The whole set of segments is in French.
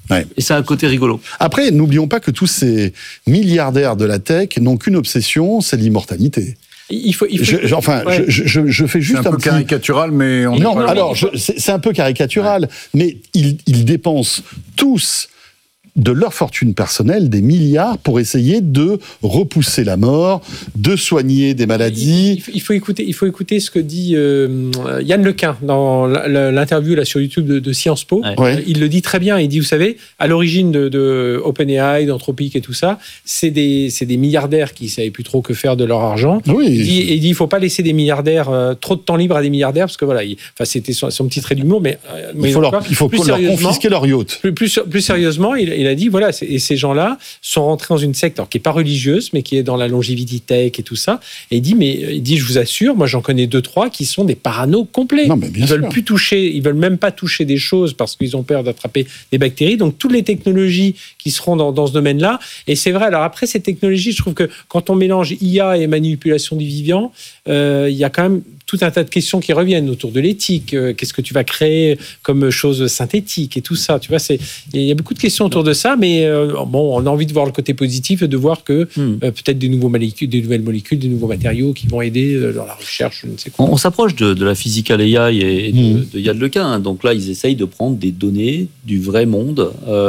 Ouais. Et c'est un côté rigolo. Après, n'oublions pas que tous ces milliardaires de la tech n'ont qu'une obsession, c'est l'immortalité. Je fais juste c'est un peu caricatural, mais on non. Alors, c'est un peu caricatural, mais ils dépensent tous de leur fortune personnelle des milliards pour essayer de repousser la mort, de soigner des maladies. Il faut écouter ce que dit Yann Lequin dans l'interview là sur YouTube de Sciences Po. Ouais. Il le dit très bien. Il dit, vous savez, à l'origine de OpenAI, d'Anthropic et tout ça, c'est des milliardaires qui ne savaient plus trop que faire de leur argent. Oui. Il dit il faut pas laisser des milliardaires trop de temps libre à des milliardaires parce que voilà, c'était son petit trait d'humour, mais il faut leur confisquer leur yacht. Plus sérieusement, il a dit voilà, et ces gens-là sont rentrés dans une secte qui est pas religieuse, mais qui est dans la longévité tech et tout ça. Et il dit, je vous assure, moi j'en connais 2-3 qui sont des paranos complets. Non, mais bien sûr. Ils veulent même pas toucher des choses parce qu'ils ont peur d'attraper des bactéries. Donc toutes les technologies qui seront dans ce domaine-là. Et c'est vrai. Alors après ces technologies, je trouve que quand on mélange IA et manipulation du vivant, il y a quand même tout un tas de questions qui reviennent autour de l'éthique. Qu'est-ce que tu vas créer comme chose synthétique et tout ça. Tu vois, il y a beaucoup de questions autour de ça, mais on a envie de voir le côté positif et de voir que peut-être des nouvelles molécules, des nouveaux matériaux qui vont aider dans la recherche, je ne sais quoi. On s'approche de la physical AI et de Yann Lequin. Donc là, ils essayent de prendre des données du vrai monde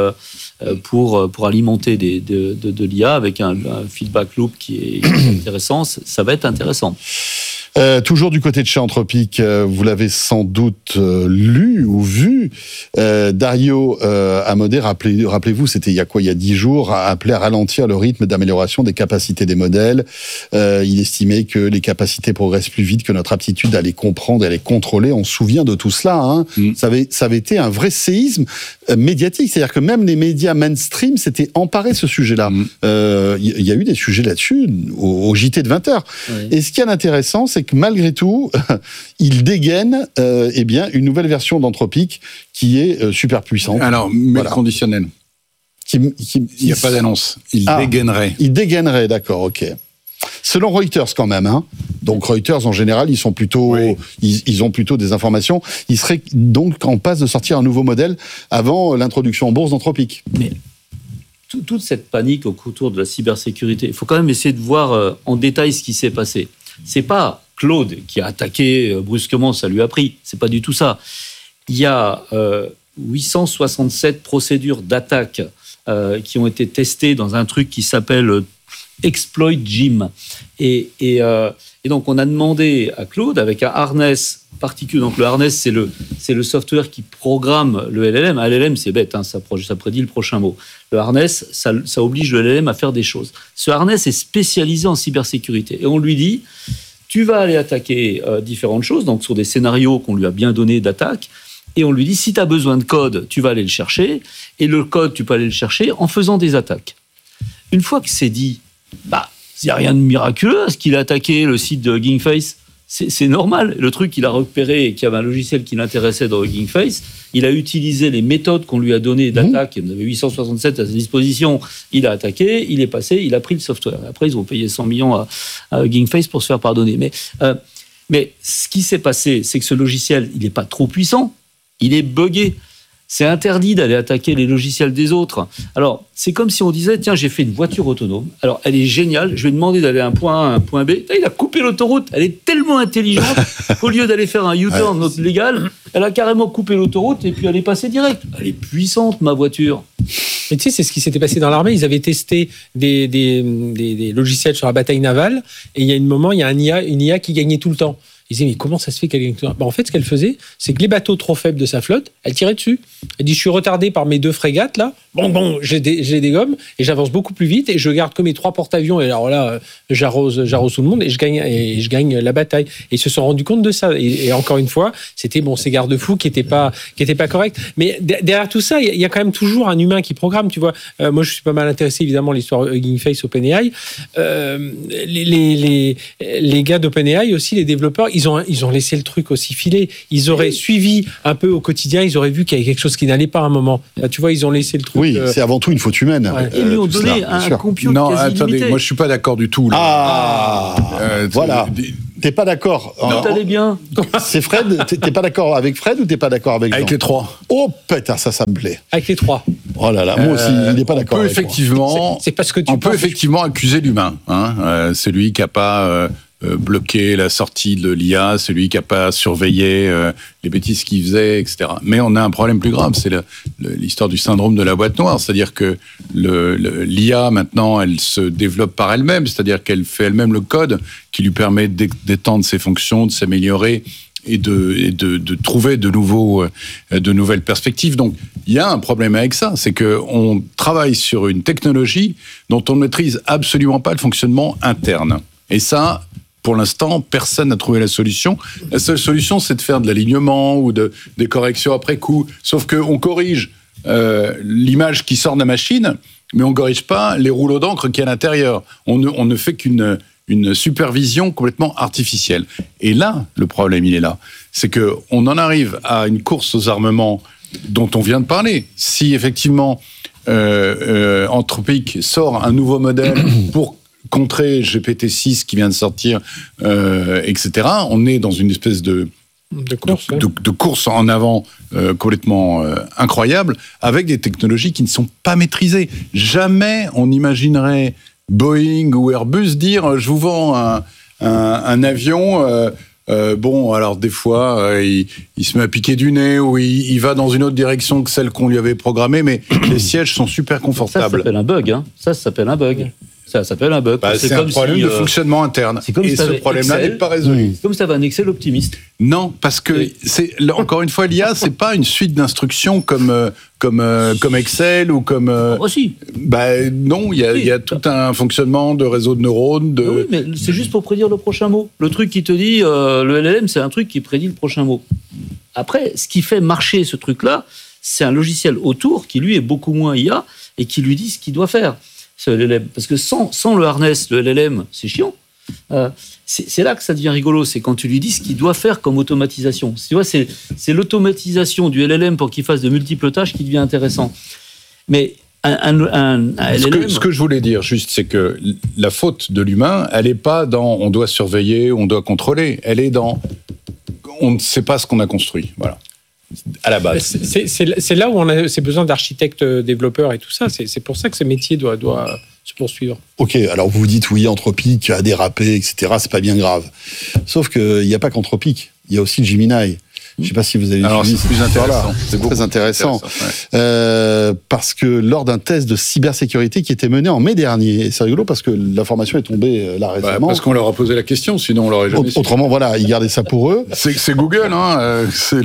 pour alimenter de l'IA avec un feedback loop qui est intéressant. Ça va être intéressant. Toujours du côté de chez Anthropic, vous l'avez sans doute lu ou vu, Dario Amodei, rappelez-vous, c'était il y a 10 jours, a appelé à ralentir le rythme d'amélioration des capacités des modèles. Il estimait que les capacités progressent plus vite que notre aptitude à les comprendre et à les contrôler. On se souvient de tout cela. Hein. Ça avait été un vrai séisme médiatique. C'est-à-dire que même les médias mainstream s'étaient emparés de ce sujet-là. Il y a eu des sujets là-dessus au JT de 20h. Oui. Et ce qui est intéressant, c'est que malgré tout, il dégaine une nouvelle version d'Anthropic qui est super puissante. Alors, mais conditionnel. Il n'y a pas d'annonce. Il dégainerait. Il dégainerait, d'accord, ok. Selon Reuters quand même, hein. Donc Reuters en général, ils ont plutôt des informations. Ils seraient donc en passe de sortir un nouveau modèle avant l'introduction en bourse d'Anthropic. Mais toute cette panique autour de la cybersécurité, il faut quand même essayer de voir en détail ce qui s'est passé. C'est pas Claude qui a attaqué brusquement, ça lui a pris. C'est pas du tout ça. Il y a 867 procédures d'attaque qui ont été testées dans un truc qui s'appelle Exploit Gym. Et donc, on a demandé à Claude, avec un harness particulier, donc le harness, c'est le software qui programme le LLM. Un LLM, c'est bête, hein, ça prédit le prochain mot. Le harness, ça oblige le LLM à faire des choses. Ce harness est spécialisé en cybersécurité. Et on lui dit, tu vas aller attaquer différentes choses, donc sur des scénarios qu'on lui a bien donnés d'attaque, et on lui dit, si tu as besoin de code, tu vas aller le chercher, et le code, tu peux aller le chercher en faisant des attaques. Une fois que c'est dit, il n'y a rien de miraculeux à ce qu'il a attaqué le site de Hugging Face. C'est normal. Le truc qu'il a repéré et qu'il y avait un logiciel qui l'intéressait dans Hugging Face, il a utilisé les méthodes qu'on lui a données d'attaque. Il y en avait 867 à sa disposition. Il a attaqué, il est passé, il a pris le software. Après, ils ont payé 100 millions à Hugging Face pour se faire pardonner. Mais ce qui s'est passé, c'est que ce logiciel, il n'est pas trop puissant. Il est buggé. C'est interdit d'aller attaquer les logiciels des autres. Alors, c'est comme si on disait, tiens, j'ai fait une voiture autonome. Alors, elle est géniale. Je vais demander d'aller à un point A à un point B. Il a coupé l'autoroute. Elle est tellement intelligente qu'au lieu d'aller faire un U-turn légal, elle a carrément coupé l'autoroute et puis elle est passée direct. Elle est puissante, ma voiture. Mais tu sais, c'est ce qui s'était passé dans l'armée. Ils avaient testé des logiciels sur la bataille navale. Et il y a un moment, il y a une IA qui gagnait tout le temps. Ils disaient, mais comment ça se fait qu'elle gagne tout le temps ? En fait, ce qu'elle faisait, c'est que les bateaux trop faibles de sa flotte, elle tirait dessus. Elle dit, je suis retardé par mes 2 frégates, là. Bon, j'ai des gommes et j'avance beaucoup plus vite et je garde que mes 3 porte-avions. Et alors là, j'arrose tout le monde et je gagne la bataille. Et ils se sont rendus compte de ça. Et encore une fois, c'était ces garde-fous qui étaient pas corrects. Mais derrière tout ça, il y a quand même toujours un humain qui programme, tu vois. Moi, je suis pas mal intéressé, évidemment, à l'histoire Hugging Face, OpenAI. Les gars d'OpenAI aussi, les développeurs, ils ont laissé le truc aussi filer. Ils auraient suivi un peu au quotidien, ils auraient vu qu'il y avait quelque chose qui n'allait pas à un moment. Là, tu vois, ils ont laissé le truc. Oui, c'est avant tout une faute humaine. Ouais. Ils lui ont donné un computer non, quasi attendez, illimité. moi je suis pas d'accord du tout. Là. Voilà. T'es pas d'accord? Tout allait bien. C'est Fred. T'es pas d'accord avec Fred ou t'es pas d'accord avec Jean? Avec les trois. Oh putain, ça me plaît. Avec les trois. Oh là là, moi aussi, il n'est pas d'accord. On peut avec moi. effectivement, C'est parce que tu on peut penses- effectivement accuser l'humain. Celui qui n'a pas bloqué la sortie de l'IA, celui qui n'a pas surveillé les bêtises qu'il faisait, etc. Mais on a un problème plus grave, c'est l'histoire du syndrome de la boîte noire. C'est-à-dire que l'IA, maintenant, elle se développe par elle-même, c'est-à-dire qu'elle fait elle-même le code qui lui permet d'étendre ses fonctions, de s'améliorer et de trouver de nouvelles perspectives. Donc, il y a un problème avec ça, c'est qu'on travaille sur une technologie dont on ne maîtrise absolument pas le fonctionnement interne. Et ça, pour l'instant, personne n'a trouvé la solution. La seule solution, c'est de faire de l'alignement ou des corrections après coup. Sauf qu'on corrige l'image qui sort de la machine, mais on ne corrige pas les rouleaux d'encre qui est à l'intérieur. On ne fait qu'une supervision complètement artificielle. Et là, le problème, il est là. C'est qu'on en arrive à une course aux armements dont on vient de parler. Si effectivement Anthropic sort un nouveau modèle pour contrer GPT-6 qui vient de sortir, etc., on est dans une espèce de course en avant complètement incroyable, avec des technologies qui ne sont pas maîtrisées. Jamais on imaginerait Boeing ou Airbus dire « je vous vends un avion bon, alors des fois, il se met à piquer du nez ou il va dans une autre direction que celle qu'on lui avait programmée, mais les sièges sont super confortables. Ça s'appelle un bug. Hein. Ça s'appelle un bug. Ça s'appelle un bug. C'est un problème de fonctionnement interne. Et ce problème-là n'est pas résolu. C'est comme si tu avais un Excel optimiste. Non, parce que, encore une fois, l'IA, c'est pas une suite d'instructions comme Excel ou comme... si. Non, il y a tout un fonctionnement de réseau de neurones. Oui, mais c'est juste pour prédire le prochain mot. Le truc qui te dit, le LLM, c'est un truc qui prédit le prochain mot. Après, ce qui fait marcher ce truc-là, c'est un logiciel autour qui, lui, est beaucoup moins IA et qui lui dit ce qu'il doit faire. Ce LLM. Parce que sans le harness, le LLM, c'est chiant. C'est là que ça devient rigolo, c'est quand tu lui dis ce qu'il doit faire comme automatisation. Tu vois, c'est l'automatisation du LLM pour qu'il fasse de multiples tâches qui devient intéressant. Mais un LLM... Ce que je voulais dire, juste, c'est que la faute de l'humain, elle n'est pas dans on doit surveiller, on doit contrôler. Elle est dans on ne sait pas ce qu'on a construit. Voilà. À la base. C'est là où on a besoin d'architectes, développeurs et tout ça. C'est pour ça que ce métier doit se poursuivre. Ok, alors vous vous dites oui, Anthropic a dérapé, etc. C'est pas bien grave. Sauf qu'il n'y a pas qu'Anthropic, il y a aussi Gemini. Je ne sais pas si vous avez alors suivi c'est plus intéressant. C'est très intéressant. Ouais. Parce que lors d'un test de cybersécurité qui était mené en mai dernier, et c'est rigolo parce que l'information est tombée là récemment. Parce qu'on leur a posé la question, sinon on l'aurait jamais su. Autrement, voilà, ils gardaient ça pour eux. C'est Google, hein. C'est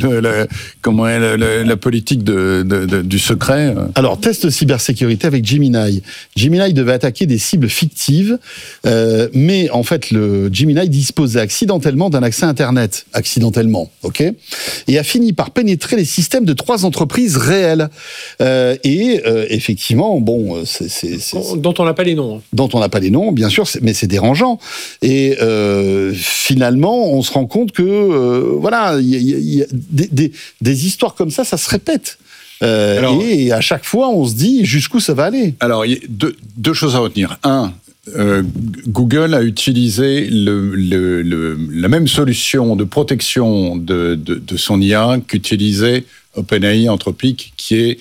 la politique du secret. Alors, test de cybersécurité avec Gemini. Gemini devait attaquer des cibles fictives, mais en fait, le Gemini disposait accidentellement d'un accès Internet. Accidentellement, ok ? Et a fini par pénétrer les systèmes de 3 entreprises réelles. Effectivement, bon, dont on n'a pas les noms. Hein. Dont on n'a pas les noms, bien sûr, mais c'est dérangeant. Et finalement, on se rend compte que, voilà, il y a des histoires comme ça se répètent. Et à chaque fois, on se dit jusqu'où ça va aller. Alors, il y a deux choses à retenir. Un, Google a utilisé la même solution de protection de son IA qu'utilisait OpenAI Anthropic, qui est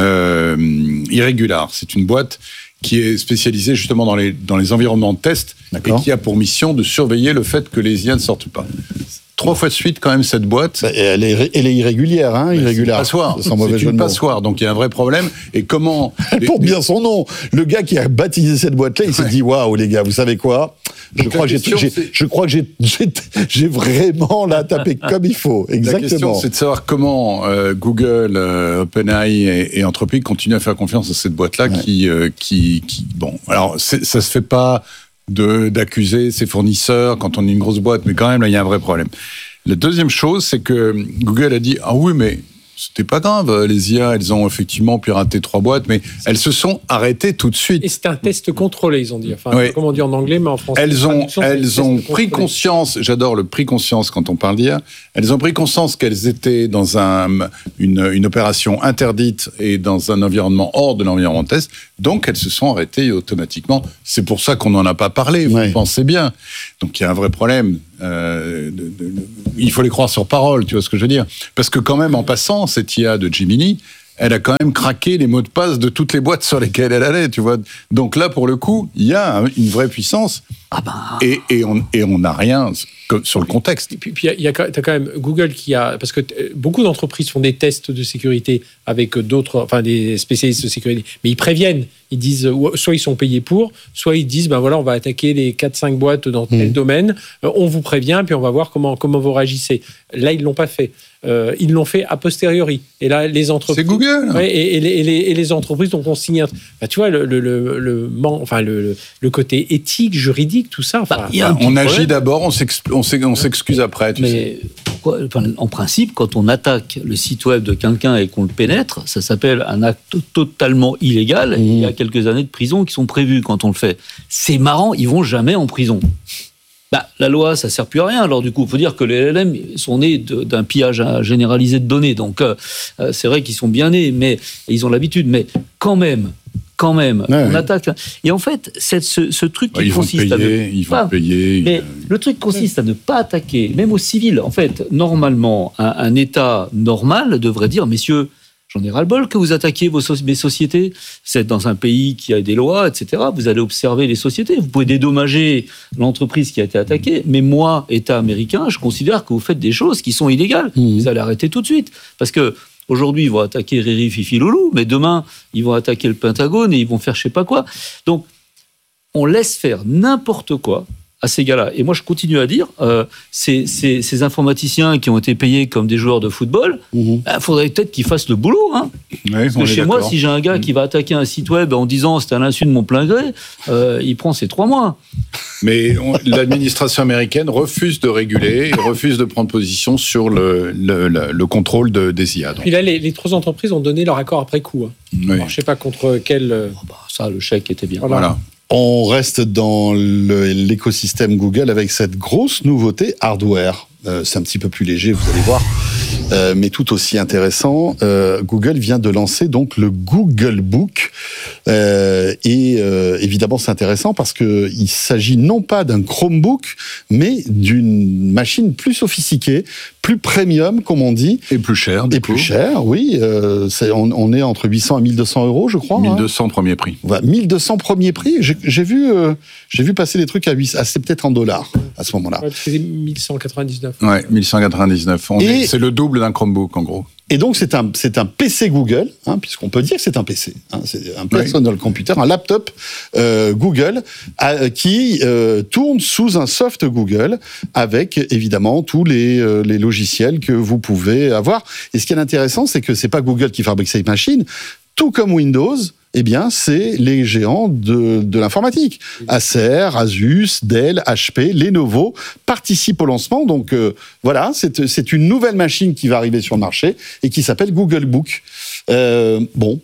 Irregular. C'est une boîte qui est spécialisée justement dans les environnements de test et qui a pour mission de surveiller le fait que les IA ne sortent pas. 3 fois de suite, quand même, cette boîte. Elle est irrégulière, hein, irrégulière. C'est une passoire, donc il y a un vrai problème. Et comment... Elle porte bien son nom. Le gars qui a baptisé cette boîte-là, il s'est dit, waouh, les gars, vous savez quoi ? Je crois que j'ai vraiment là tapé comme il faut. Exactement. La question, c'est de savoir comment Google, OpenAI et Anthropic continuent à faire confiance à cette boîte-là qui bon, alors ça se fait pas d'accuser ses fournisseurs quand on est une grosse boîte, mais quand même, là, il y a un vrai problème. La deuxième chose, c'est que Google a dit « Ah oui, mais c'était pas grave, les IA, elles ont effectivement piraté 3 boîtes, mais elles se sont arrêtées tout de suite. » Et c'était un test contrôlé, ils ont dit. Enfin, oui. Comment on dit en anglais, mais en français. Elles ont pris conscience, j'adore le pris conscience quand on parle d'IA, elles ont pris conscience qu'elles étaient dans une opération interdite et dans un environnement hors de l'environnement de test, donc elles se sont arrêtées automatiquement. C'est pour ça qu'on n'en a pas parlé, vous pensez bien. Donc il y a un vrai problème. il faut les croire sur parole, tu vois ce que je veux dire? Parce que quand même, en passant, cette IA de Gemini, elle a quand même craqué les mots de passe de toutes les boîtes sur lesquelles elle allait, tu vois. Donc là, pour le coup, il y a une vraie puissance. Et on n'a rien sur le contexte. Et puis t'as quand même Google qui a... Parce que beaucoup d'entreprises font des tests de sécurité avec d'autres... Enfin, des spécialistes de sécurité. Mais ils préviennent. Ils disent... Soit ils sont payés pour, soit ils disent, ben voilà, on va attaquer les 4-5 boîtes dans tel domaine. On vous prévient, puis on va voir comment vous réagissez. Là, ils ne l'ont pas fait. Ils l'ont fait a posteriori. Et là, les entreprises... C'est Google. Ouais, et les entreprises donc on signe. Tu vois le côté éthique, juridique, tout ça. On agit d'abord, on s'excuse après. Mais pourquoi, en principe, quand on attaque le site web de quelqu'un et qu'on le pénètre, ça s'appelle un acte totalement illégal. Et il y a quelques années de prison qui sont prévues quand on le fait. C'est marrant, ils vont jamais en prison. La loi, ça sert plus à rien. Alors du coup, il faut dire que les LLM sont nés d'un pillage généralisé de données. Donc c'est vrai qu'ils sont bien nés, mais ils ont l'habitude. Mais quand même, on attaque. Et en fait, ce truc qui consiste ils vont payer. Mais le truc consiste à ne pas attaquer, même aux civils. En fait, normalement, un État normal devrait dire, messieurs, j'en ai ras-le-bol que vous attaquiez mes sociétés. Vous êtes dans un pays qui a des lois, etc. Vous allez observer les sociétés. Vous pouvez dédommager l'entreprise qui a été attaquée. Mais moi, État américain, je considère que vous faites des choses qui sont illégales. Vous allez arrêter tout de suite. Parce que aujourd'hui, ils vont attaquer Riri, Fifi, Loulou. Mais demain, ils vont attaquer le Pentagone et ils vont faire je sais pas quoi. Donc, on laisse faire n'importe quoi à ces gars-là. Et moi, je continue à dire, ces informaticiens qui ont été payés comme des joueurs de football, faudrait peut-être qu'ils fassent le boulot. Hein. Parce que chez moi, si j'ai un gars qui va attaquer un site web en disant c'est à l'insu de mon plein gré, il prend ses 3 mois. Mais l'administration américaine refuse de réguler et refuse de prendre position sur le contrôle des IA. Donc. Puis là, les 3 entreprises ont donné leur accord après coup. Hein. Oui. Alors, je ne sais pas contre quel... Ça, le chèque était bien. Voilà. On reste dans l'écosystème Google avec cette grosse nouveauté hardware. C'est un petit peu plus léger, vous allez voir, mais tout aussi intéressant. Google vient de lancer donc le Google Book. Évidemment, c'est intéressant parce qu'il s'agit non pas d'un Chromebook, mais d'une machine plus sophistiquée, plus premium, comme on dit. Et plus cher. Plus cher, oui. On est entre 800 et 1200 euros, je crois. 1200 premier prix. 1200 premier prix. J'ai vu passer des trucs à 800. Ah, c'est peut-être en dollars à ce moment-là. Ouais, c'est 1199. Ouais, 1199. C'est le double d'un Chromebook, en gros. Et donc, c'est un PC Google, puisqu'on peut dire que c'est un PC. C'est un personal computer, un laptop Google, qui tourne sous un soft Google, avec évidemment tous les logiciels que vous pouvez avoir. Et ce qui est intéressant, c'est que c'est pas Google qui fabrique cette machine, tout comme Windows. Eh bien, c'est les géants de l'informatique. Acer, Asus, Dell, HP, Lenovo participent au lancement. Donc voilà, c'est une nouvelle machine qui va arriver sur le marché et qui s'appelle Google Book. Dans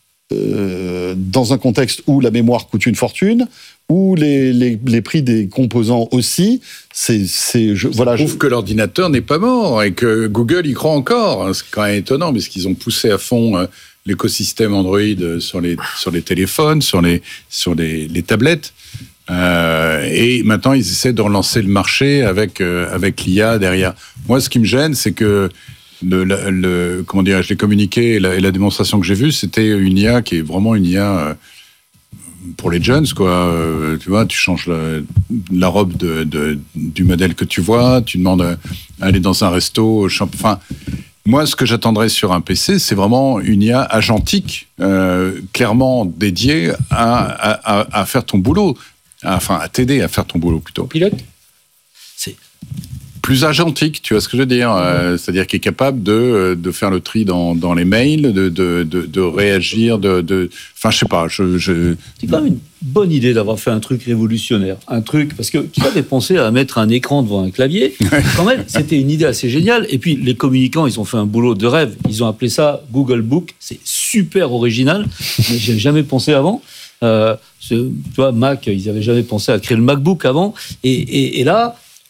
un contexte où la mémoire coûte une fortune, où les prix des composants aussi, ça prouve que l'ordinateur n'est pas mort et que Google y croit encore. C'est quand même étonnant parce qu'ils ont poussé à fond l'écosystème Android sur les téléphones, sur les tablettes. Et maintenant, ils essaient de relancer le marché avec l'IA derrière. Moi, ce qui me gêne, c'est que comment dirais-je, les communiqués et la démonstration que j'ai vue, c'était une IA qui est vraiment une IA pour les jeunes, quoi. Tu vois, tu changes la robe du modèle que tu vois, tu demandes à aller dans un resto, enfin. Moi, ce que j'attendrais sur un PC, c'est vraiment une IA agentique, clairement dédiée à faire ton boulot, à t'aider à faire ton boulot plutôt. Pilote ? C'est plus agentique, tu vois ce que je veux dire, c'est-à-dire qu'il est capable de faire le tri dans les mails, de réagir, enfin, je sais pas. C'est quand même une bonne idée d'avoir fait un truc révolutionnaire, parce que qui avait pensé à mettre un écran devant un clavier. Quand même, c'était une idée assez géniale. Et puis les communicants, ils ont fait un boulot de rêve. Ils ont appelé ça Google Book. C'est super original. Mais j'ai jamais pensé avant. Tu vois, Mac, ils n'avaient jamais pensé à créer le MacBook avant. Et là,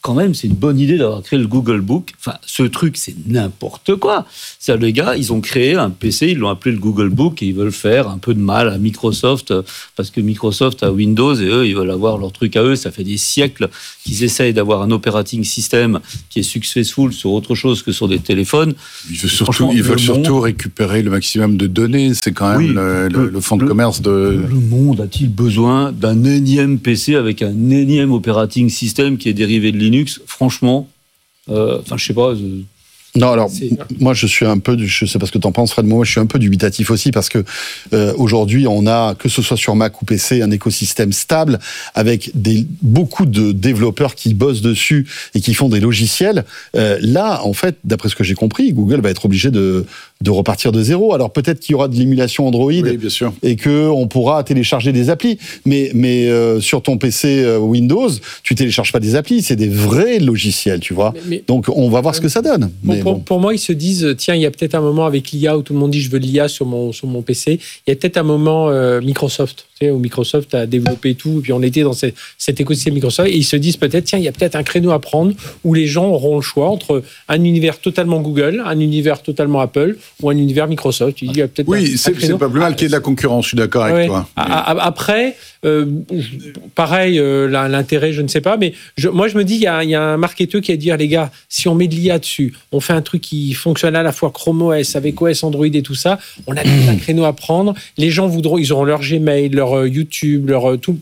quand même, c'est une bonne idée d'avoir créé le Google Book. Enfin, ce truc, c'est n'importe quoi. C'est-à-dire, les gars, ils ont créé un PC, ils l'ont appelé le Google Book et ils veulent faire un peu de mal à Microsoft parce que Microsoft a Windows et eux, ils veulent avoir leur truc à eux. Ça fait des siècles qu'ils essayent d'avoir un operating system qui est successful sur autre chose que sur des téléphones. Ils veulent surtout récupérer le maximum de données. C'est quand même le fonds de commerce de... Le monde a-t-il besoin d'un énième PC avec un énième operating system qui est dérivé de Linux? Franchement, je sais pas. Non, alors moi je suis un peu, je sais pas ce que t'en penses, Fred, moi je suis un peu dubitatif aussi parce que aujourd'hui on a, que ce soit sur Mac ou PC, un écosystème stable avec beaucoup de développeurs qui bossent dessus et qui font des logiciels. Là, en fait, d'après ce que j'ai compris, Google va être obligé de repartir de zéro. Alors peut-être qu'il y aura de l'émulation Android, oui, bien sûr, et que on pourra télécharger des applis, mais sur ton PC Windows, tu télécharges pas des applis, c'est des vrais logiciels, tu vois. Donc on va voir ce que ça donne. Pour moi, ils se disent, tiens, il y a peut-être un moment avec l'IA où tout le monde dit je veux l'IA sur mon PC. Il y a peut-être un moment Microsoft, tu sais, où Microsoft a développé tout, et puis on était dans cet écosystème Microsoft, et ils se disent peut-être, tiens, il y a peut-être un créneau à prendre où les gens auront le choix entre un univers totalement Google, un univers totalement Apple, ou un univers Microsoft. Il y a peut-être c'est pas plus mal qu'il y ait de la concurrence, je suis d'accord avec toi. Après, pareil, l'intérêt, je ne sais pas, mais moi je me dis, il y a un marketeur qui a dit, les gars, si on met de l'IA dessus, on fait un truc qui fonctionne à la fois Chrome OS, avec OS Android et tout ça, on a un créneau à prendre, les gens ils auront leur Gmail, leur YouTube, leur tout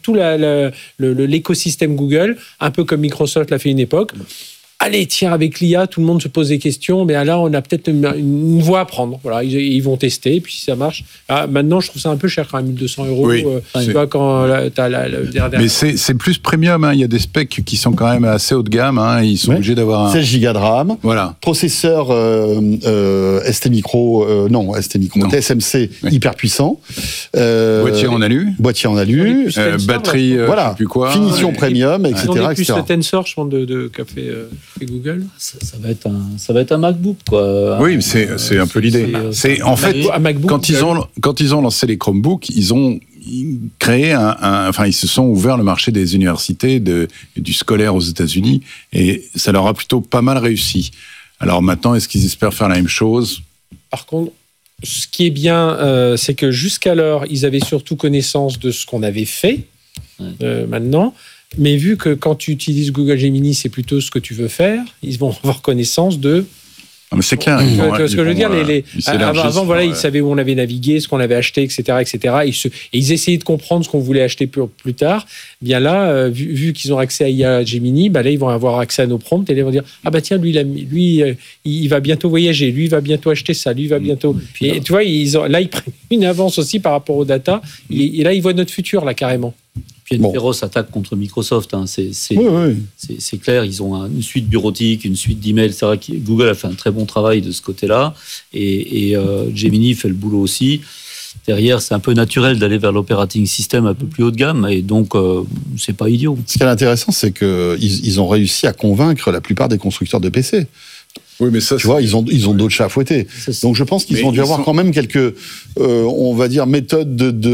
l'écosystème Google, un peu comme Microsoft l'a fait une époque. Allez, tiens, avec l'IA, tout le monde se pose des questions, mais là, on a peut-être une voie à prendre. Voilà, ils vont tester, et puis si ça marche. Maintenant, je trouve ça un peu cher quand même, 1 200 €. Oui, tu vois, quand tu as le dernier. Mais c'est plus premium, hein. Il y a des specs qui sont quand même assez haut de gamme, hein. Ils sont obligés d'avoir 16 Go de RAM. Voilà. Processeur TSMC hyper puissant. Boîtier en alu. Batterie, voilà. je sais plus quoi. Finition premium, etc. Ils ont plus le Tensor, je pense, de café. Google, ça va être un MacBook, quoi. Oui, c'est un peu l'idée. C'est en fait quand ils ont lancé les Chromebooks, ils ont créé ils se sont ouverts le marché des universités et du scolaire aux États-Unis, et ça leur a plutôt pas mal réussi. Alors maintenant, est-ce qu'ils espèrent faire la même chose? Par contre, ce qui est bien, c'est que jusqu'alors, ils avaient surtout connaissance de ce qu'on avait fait. Maintenant. Mais vu que quand tu utilises Google Gemini, c'est plutôt ce que tu veux faire, ils vont avoir connaissance de... Non, mais c'est clair. Tu vois ce que je veux dire, avant, voilà, ils savaient où on avait navigué, ce qu'on avait acheté, etc. Et ils essayaient de comprendre ce qu'on voulait acheter plus tard. Bien là, vu qu'ils ont accès à IA Gemini, là, ils vont avoir accès à nos prompts et là, ils vont dire, ah bah tiens, lui, il va bientôt voyager, lui, il va bientôt acheter ça, lui, il va bientôt... Et tu vois, ils prennent une avance aussi par rapport aux data. Et là, ils voient notre futur, là, carrément. Il y a une féroce attaque contre Microsoft. Hein. C'est clair, ils ont une suite bureautique, une suite d'emails. C'est vrai que Google a fait un très bon travail de ce côté-là. Et Gemini fait le boulot aussi. Derrière, c'est un peu naturel d'aller vers l'operating system un peu plus haut de gamme. Et donc, c'est pas idiot. Ce qui est intéressant, c'est qu'ils ont réussi à convaincre la plupart des constructeurs de PC. Oui, mais ça, tu vois, ils ont d'autres chats à fouetter. Donc, je pense qu'ils ont dû avoir quand même quelques, on va dire, méthodes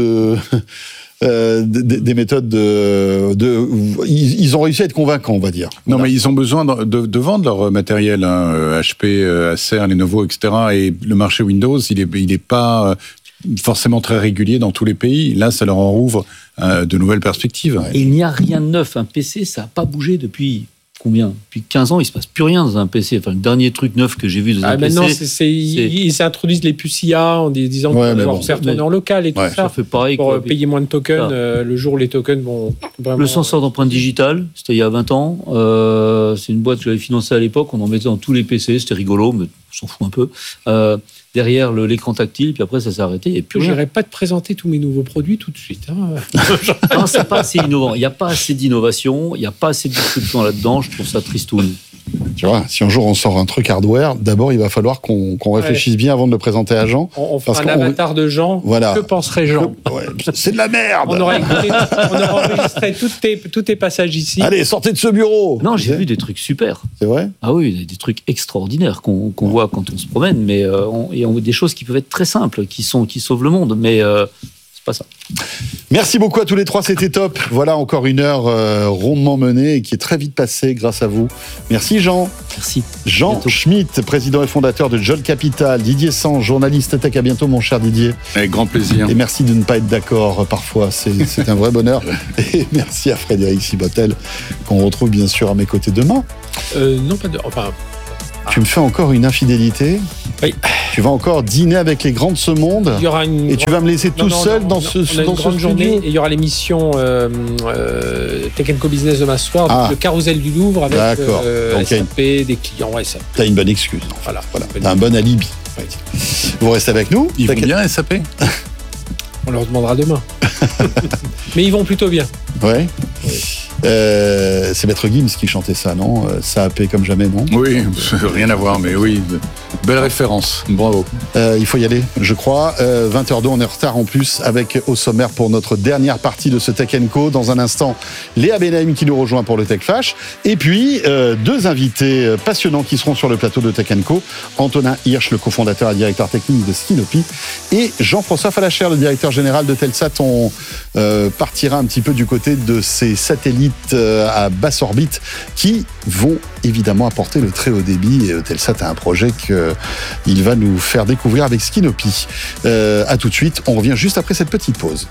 des méthodes ils ont réussi à être convaincants, on va dire. Non, mais ils ont besoin de vendre leur matériel, hein, HP, Acer, Lenovo, etc. Et le marché Windows, il est pas forcément très régulier dans tous les pays. Là, ça leur en ouvre de nouvelles perspectives. Et il n'y a rien de neuf. Un PC, ça n'a pas bougé depuis... Combien? Depuis 15 ans, il ne se passe plus rien dans un PC. Enfin, le dernier truc neuf que j'ai vu dans un PC... Maintenant, ils introduisent les puces IA en disant qu'on va pouvoir faire tourner en local et tout ça. Ça fait pareil. Pour payer moins de tokens, le jour où les tokens vont vraiment... Le senseur d'empreinte digitale, c'était il y a 20 ans. C'est une boîte que j'avais financée à l'époque. On en mettait dans tous les PC. C'était rigolo, mais on s'en fout un peu. Derrière l'écran tactile, puis après ça s'est arrêté. Et puis je n'irai pas te présenter tous mes nouveaux produits tout de suite. Hein. Non, c'est pas assez innovant. Il n'y a pas assez d'innovation, il n'y a pas assez de discussion là-dedans. Je trouve ça tristoun. Tu vois, si un jour on sort un truc hardware, d'abord il va falloir qu'on réfléchisse bien avant de le présenter à Jean. On fera un avatar de Jean. Voilà. Que penserait Jean? C'est de la merde. On aura enregistré tous tes passages ici. Allez, sortez de ce bureau. Non, j'ai vu des trucs super. C'est vrai? Ah oui, des trucs extraordinaires qu'on voit quand on se promène, mais des choses qui peuvent être très simples, qui sauvent le monde, mais c'est pas ça. Merci beaucoup à tous les trois, c'était top. Voilà encore une heure rondement menée et qui est très vite passée grâce à vous. Merci Jean. Merci. Jean Schmitt, président et fondateur de Jol Capital. Didier Sange, journaliste tech. À bientôt mon cher Didier. Avec grand plaisir. Et merci de ne pas être d'accord parfois, c'est un vrai bonheur. Et merci à Frédéric Sibotel, qu'on retrouve bien sûr à mes côtés demain. Non, pas de... Enfin... Tu me fais encore une infidélité. Oui. Tu vas encore dîner avec les grands de ce monde. Il y aura une et tu vas me laisser tout seul dans ce on a une grande journée. Et il y aura l'émission Tech & Co Business demain soir, le Carousel du Louvre avec SAP, des clients. Ouais, ça. T'as une bonne excuse. Voilà. T'as un bon alibi. Ouais. Vous restez avec nous. Ils vont bien, SAP. On leur demandera demain. Mais ils vont plutôt bien. Ouais. Oui. C'est Maître Gims qui chantait ça, non ? Ça a paix comme jamais, non ? Oui, rien à voir, mais oui. Belle référence, bravo. Il faut y aller, je crois. 20h02, on est en retard en plus avec au sommaire pour notre dernière partie de ce Tech & Co. Dans un instant, Léa Benaïm qui nous rejoint pour le Tech Flash. Et puis, deux invités passionnants qui seront sur le plateau de Tech & Co. Antonin Hirsch, le cofondateur et directeur technique de Skinnopy. Et Jean-François Fallacher, le directeur général de Telsat. On partira un petit peu du côté de ces satellites à basse orbite qui vont évidemment apporter le très haut débit. Et Telsat a un projet qu'il va nous faire découvrir avec Skinnopy. À tout de suite, on revient juste après cette petite pause.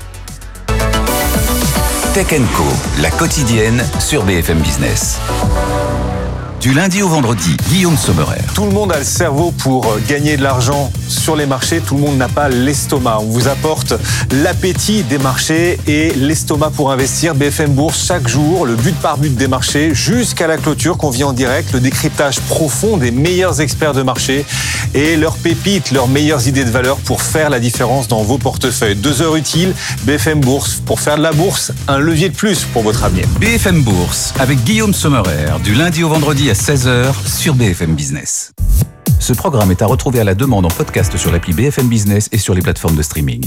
Tech & Co, la quotidienne sur BFM Business. Du lundi au vendredi, Guillaume Sommerer. Tout le monde a le cerveau pour gagner de l'argent sur les marchés. Tout le monde n'a pas l'estomac. On vous apporte l'appétit des marchés et l'estomac pour investir. BFM Bourse, chaque jour, le but par but des marchés jusqu'à la clôture qu'on vit en direct. Le décryptage profond des meilleurs experts de marché et leurs pépites, leurs meilleures idées de valeur pour faire la différence dans vos portefeuilles. 2 heures utiles, BFM Bourse. Pour faire de la bourse, un levier de plus pour votre avenir. BFM Bourse, avec Guillaume Sommerer, du lundi au vendredi à 16h sur BFM Business. Ce programme est à retrouver à la demande en podcast sur l'appli BFM Business et sur les plateformes de streaming.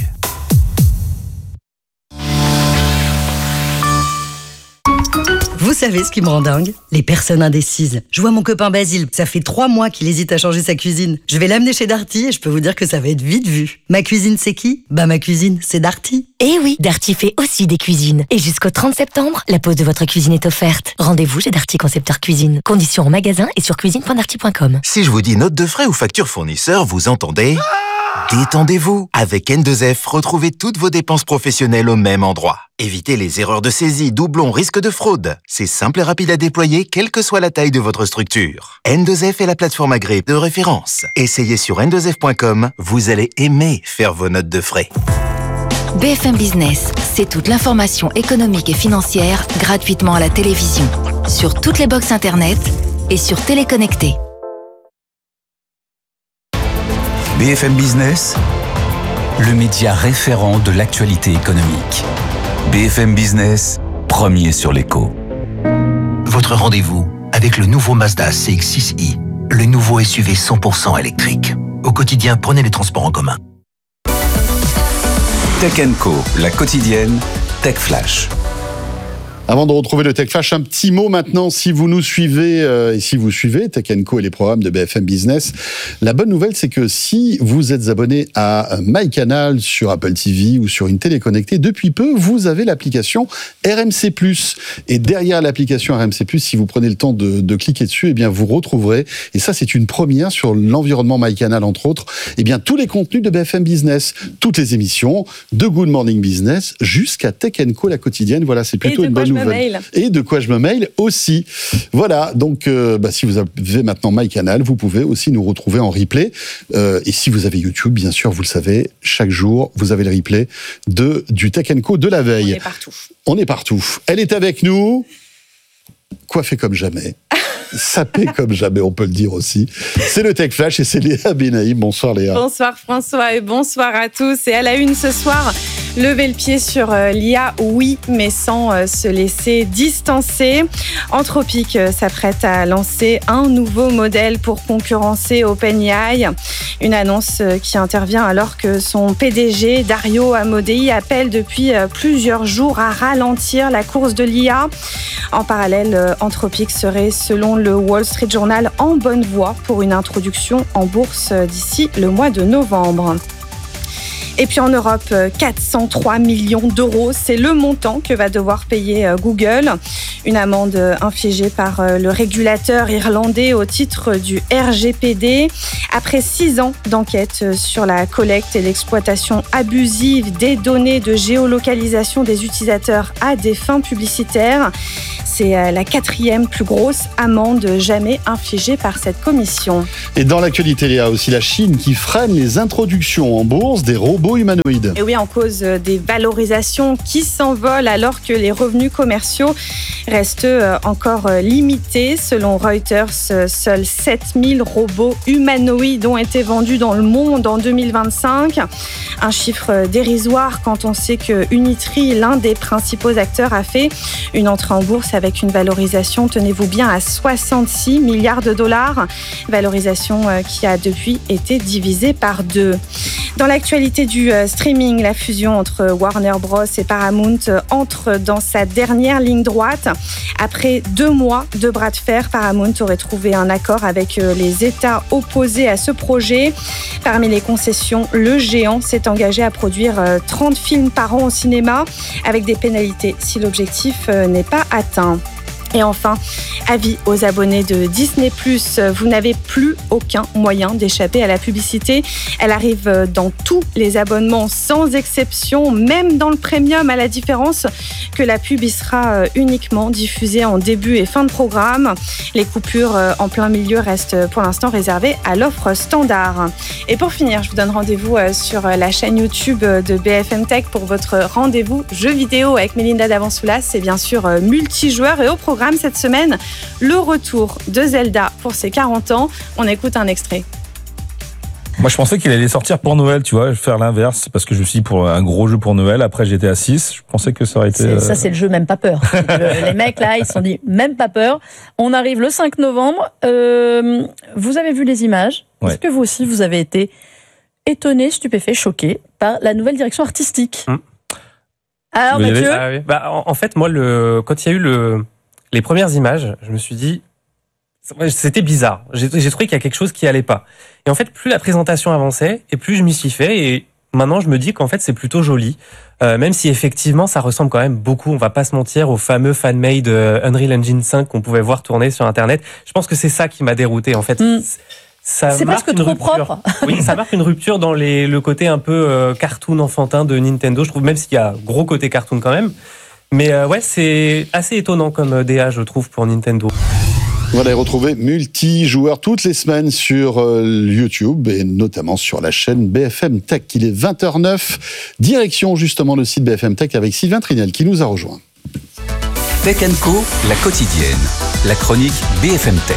Vous savez ce qui me rend dingue ? Les personnes indécises. Je vois mon copain Basile, ça fait 3 mois qu'il hésite à changer sa cuisine. Je vais l'amener chez Darty et je peux vous dire que ça va être vite vu. Ma cuisine, c'est qui ? Bah ma cuisine, c'est Darty. Eh oui, Darty fait aussi des cuisines. Et jusqu'au 30 septembre, la pose de votre cuisine est offerte. Rendez-vous chez Darty Concepteur Cuisine. Conditions en magasin et sur cuisine.darty.com. Si je vous dis note de frais ou facture fournisseur, vous entendez ? Détendez-vous. Avec N2F, retrouvez toutes vos dépenses professionnelles au même endroit. Évitez les erreurs de saisie, doublons, risques de fraude. C'est simple et rapide à déployer, quelle que soit la taille de votre structure. N2F est la plateforme agréée de référence. Essayez sur n2f.com, vous allez aimer faire vos notes de frais. BFM Business, c'est toute l'information économique et financière gratuitement à la télévision, sur toutes les box internet et sur Téléconnecté. BFM Business, le média référent de l'actualité économique. BFM Business, premier sur l'écho. Votre rendez-vous avec le nouveau Mazda CX-6i, le nouveau SUV 100% électrique. Au quotidien, prenez les transports en commun. Tech & Co, la quotidienne, Tech Flash. Avant de retrouver le Tech Flash, un petit mot maintenant, si vous nous suivez et si vous suivez Tech & Co et les programmes de BFM Business, la bonne nouvelle, c'est que si vous êtes abonné à MyCanal sur Apple TV ou sur une télé connectée, depuis peu, vous avez l'application RMC+. Et derrière l'application RMC+, si vous prenez le temps de cliquer dessus, eh bien, vous retrouverez, et ça, c'est une première sur l'environnement MyCanal, entre autres, eh bien, tous les contenus de BFM Business, toutes les émissions, de Good Morning Business jusqu'à Tech & Co, la quotidienne. Voilà, c'est plutôt une bonne nouvelle. Et de quoi je me mail aussi. Voilà, donc si vous avez maintenant MyCanal, vous pouvez aussi nous retrouver en replay. Et si vous avez YouTube, bien sûr, vous le savez, chaque jour, vous avez le replay du Tech & Co de la veille. On est partout. On est partout. Elle est avec nous, coiffée comme jamais. Sapé comme jamais, on peut le dire aussi. C'est le Tech Flash et c'est Léa Benaïm. Bonsoir Léa. Bonsoir François et bonsoir à tous. Et à la une ce soir, lever le pied sur l'IA, oui, mais sans se laisser distancer. Anthropic s'apprête à lancer un nouveau modèle pour concurrencer OpenAI. Une annonce qui intervient alors que son PDG, Dario Amodei, appelle depuis plusieurs jours à ralentir la course de l'IA. En parallèle, Anthropic serait, selon le Wall Street Journal, en bonne voie pour une introduction en bourse d'ici le mois de novembre. Et puis en Europe, 403 millions d'euros, c'est le montant que va devoir payer Google. Une amende infligée par le régulateur irlandais au titre du RGPD. Après 6 ans d'enquête sur la collecte et l'exploitation abusive des données de géolocalisation des utilisateurs à des fins publicitaires. C'est la 4e plus grosse amende jamais infligée par cette commission. Et dans l'actualité, il y a aussi la Chine qui freine les introductions en bourse des robots humanoïdes. Et oui, en cause des valorisations qui s'envolent alors que les revenus commerciaux restent encore limités. Selon Reuters, seuls 7000 robots humanoïdes ont été vendus dans le monde en 2025. Un chiffre dérisoire quand on sait que Unitree, l'un des principaux acteurs, a fait une entrée en bourse avec une valorisation, tenez-vous bien, à 66 milliards de dollars. Valorisation qui a depuis été divisée par 2. Dans l'actualité du streaming, la fusion entre Warner Bros et Paramount entre dans sa dernière ligne droite. Après 2 mois de bras de fer, Paramount aurait trouvé un accord avec les États opposés à ce projet. Parmi les concessions, le géant s'est engagé à produire 30 films par an au cinéma avec des pénalités si l'objectif n'est pas atteint. Et enfin, avis aux abonnés de Disney+, vous n'avez plus aucun moyen d'échapper à la publicité. Elle arrive dans tous les abonnements sans exception, même dans le premium, à la différence que la pub y sera uniquement diffusée en début et fin de programme. Les coupures en plein milieu restent pour l'instant réservées à l'offre standard. Et pour finir, je vous donne rendez-vous sur la chaîne YouTube de BFM Tech pour votre rendez-vous jeux vidéo avec Mélinda Davansoulas. C'est bien sûr multijoueur et au programme cette semaine, le retour de Zelda pour ses 40 ans. On écoute un extrait. Moi, je pensais qu'il allait sortir pour Noël, tu vois, faire l'inverse, parce que je suis pour un gros jeu pour Noël. Après, GTA 6, je pensais que ça aurait été... Ça, c'est le jeu même pas peur. Les mecs, là, ils se sont dit même pas peur. On arrive le 5 novembre. Vous avez vu les images. Ouais. Est-ce que vous aussi, vous avez été étonné, stupéfait, choqué par la nouvelle direction artistique Alors, Mathieu en fait, moi, quand il y a eu les premières images, je me suis dit, c'était bizarre. J'ai trouvé qu'il y a quelque chose qui allait pas. Et en fait, plus la présentation avançait, et plus je m'y suis fait. Et maintenant, je me dis qu'en fait, c'est plutôt joli. Même si effectivement, ça ressemble quand même beaucoup, on va pas se mentir, au fameux fan-made Unreal Engine 5 qu'on pouvait voir tourner sur Internet. Je pense que c'est ça qui m'a dérouté, en fait. C'est presque trop propre. Oui, ça marque une rupture dans le côté un peu cartoon enfantin de Nintendo. Je trouve, même s'il y a gros côté cartoon quand même. Mais ouais, c'est assez étonnant comme DA, je trouve, pour Nintendo. On va les retrouver multijoueurs toutes les semaines sur YouTube et notamment sur la chaîne BFM Tech. Il est 20h09, direction justement le site BFM Tech avec Sylvain Trinel qui nous a rejoint. Tech & Co, la quotidienne, la chronique BFM Tech.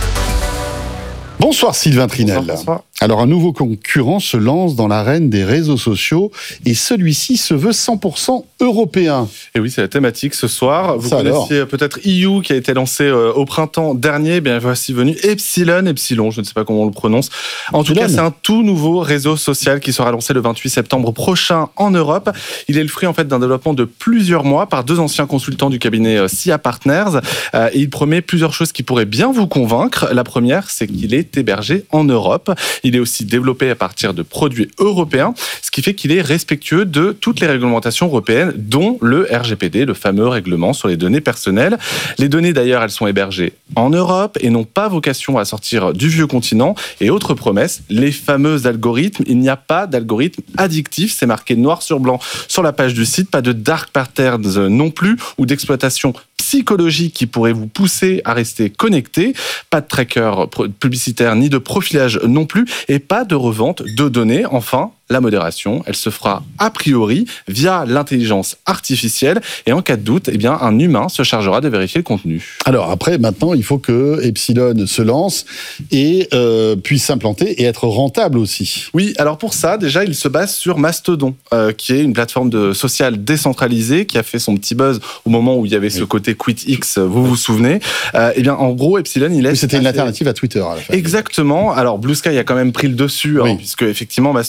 Bonsoir Sylvain Trinel. Bonsoir. Alors un nouveau concurrent se lance dans l'arène des réseaux sociaux et celui-ci se veut 100% européen. Et oui, c'est la thématique ce soir. Vous connaissiez peut-être EU qui a été lancé au printemps dernier. Bien voici venu Epsilon, je ne sais pas comment on le prononce. En tout cas, c'est un tout nouveau réseau social qui sera lancé le 28 septembre prochain en Europe. Il est le fruit en fait d'un développement de plusieurs mois par 2 anciens consultants du cabinet SIA Partners. Et il promet plusieurs choses qui pourraient bien vous convaincre. La première, c'est qu'il est hébergé en Europe. Il est aussi développé à partir de produits européens, ce qui fait qu'il est respectueux de toutes les réglementations européennes, dont le RGPD, le fameux règlement sur les données personnelles. Les données d'ailleurs, elles sont hébergées en Europe et n'ont pas vocation à sortir du vieux continent. Et autre promesse, les fameux algorithmes, il n'y a pas d'algorithme addictif, c'est marqué noir sur blanc sur la page du site, pas de dark patterns non plus, ou d'exploitation psychologique qui pourrait vous pousser à rester connecté, pas de tracker publicitaire ni de profilage non plus, et pas de revente de données. Enfin, la modération, elle se fera a priori via l'intelligence artificielle et en cas de doute, eh bien, un humain se chargera de vérifier le contenu. Alors après, maintenant, il faut que Epsilon se lance et puisse s'implanter et être rentable aussi. Oui, alors pour ça, déjà, il se base sur Mastodon, qui est une plateforme sociale décentralisée qui a fait son petit buzz au moment où il y avait ce côté QuitX, vous vous souvenez. Eh bien, en gros, Epsilon, il est... C'était une alternative à Twitter à la fin. Exactement. Alors, Blue Sky a quand même pris le dessus, puisque effectivement, Mastodon, ça a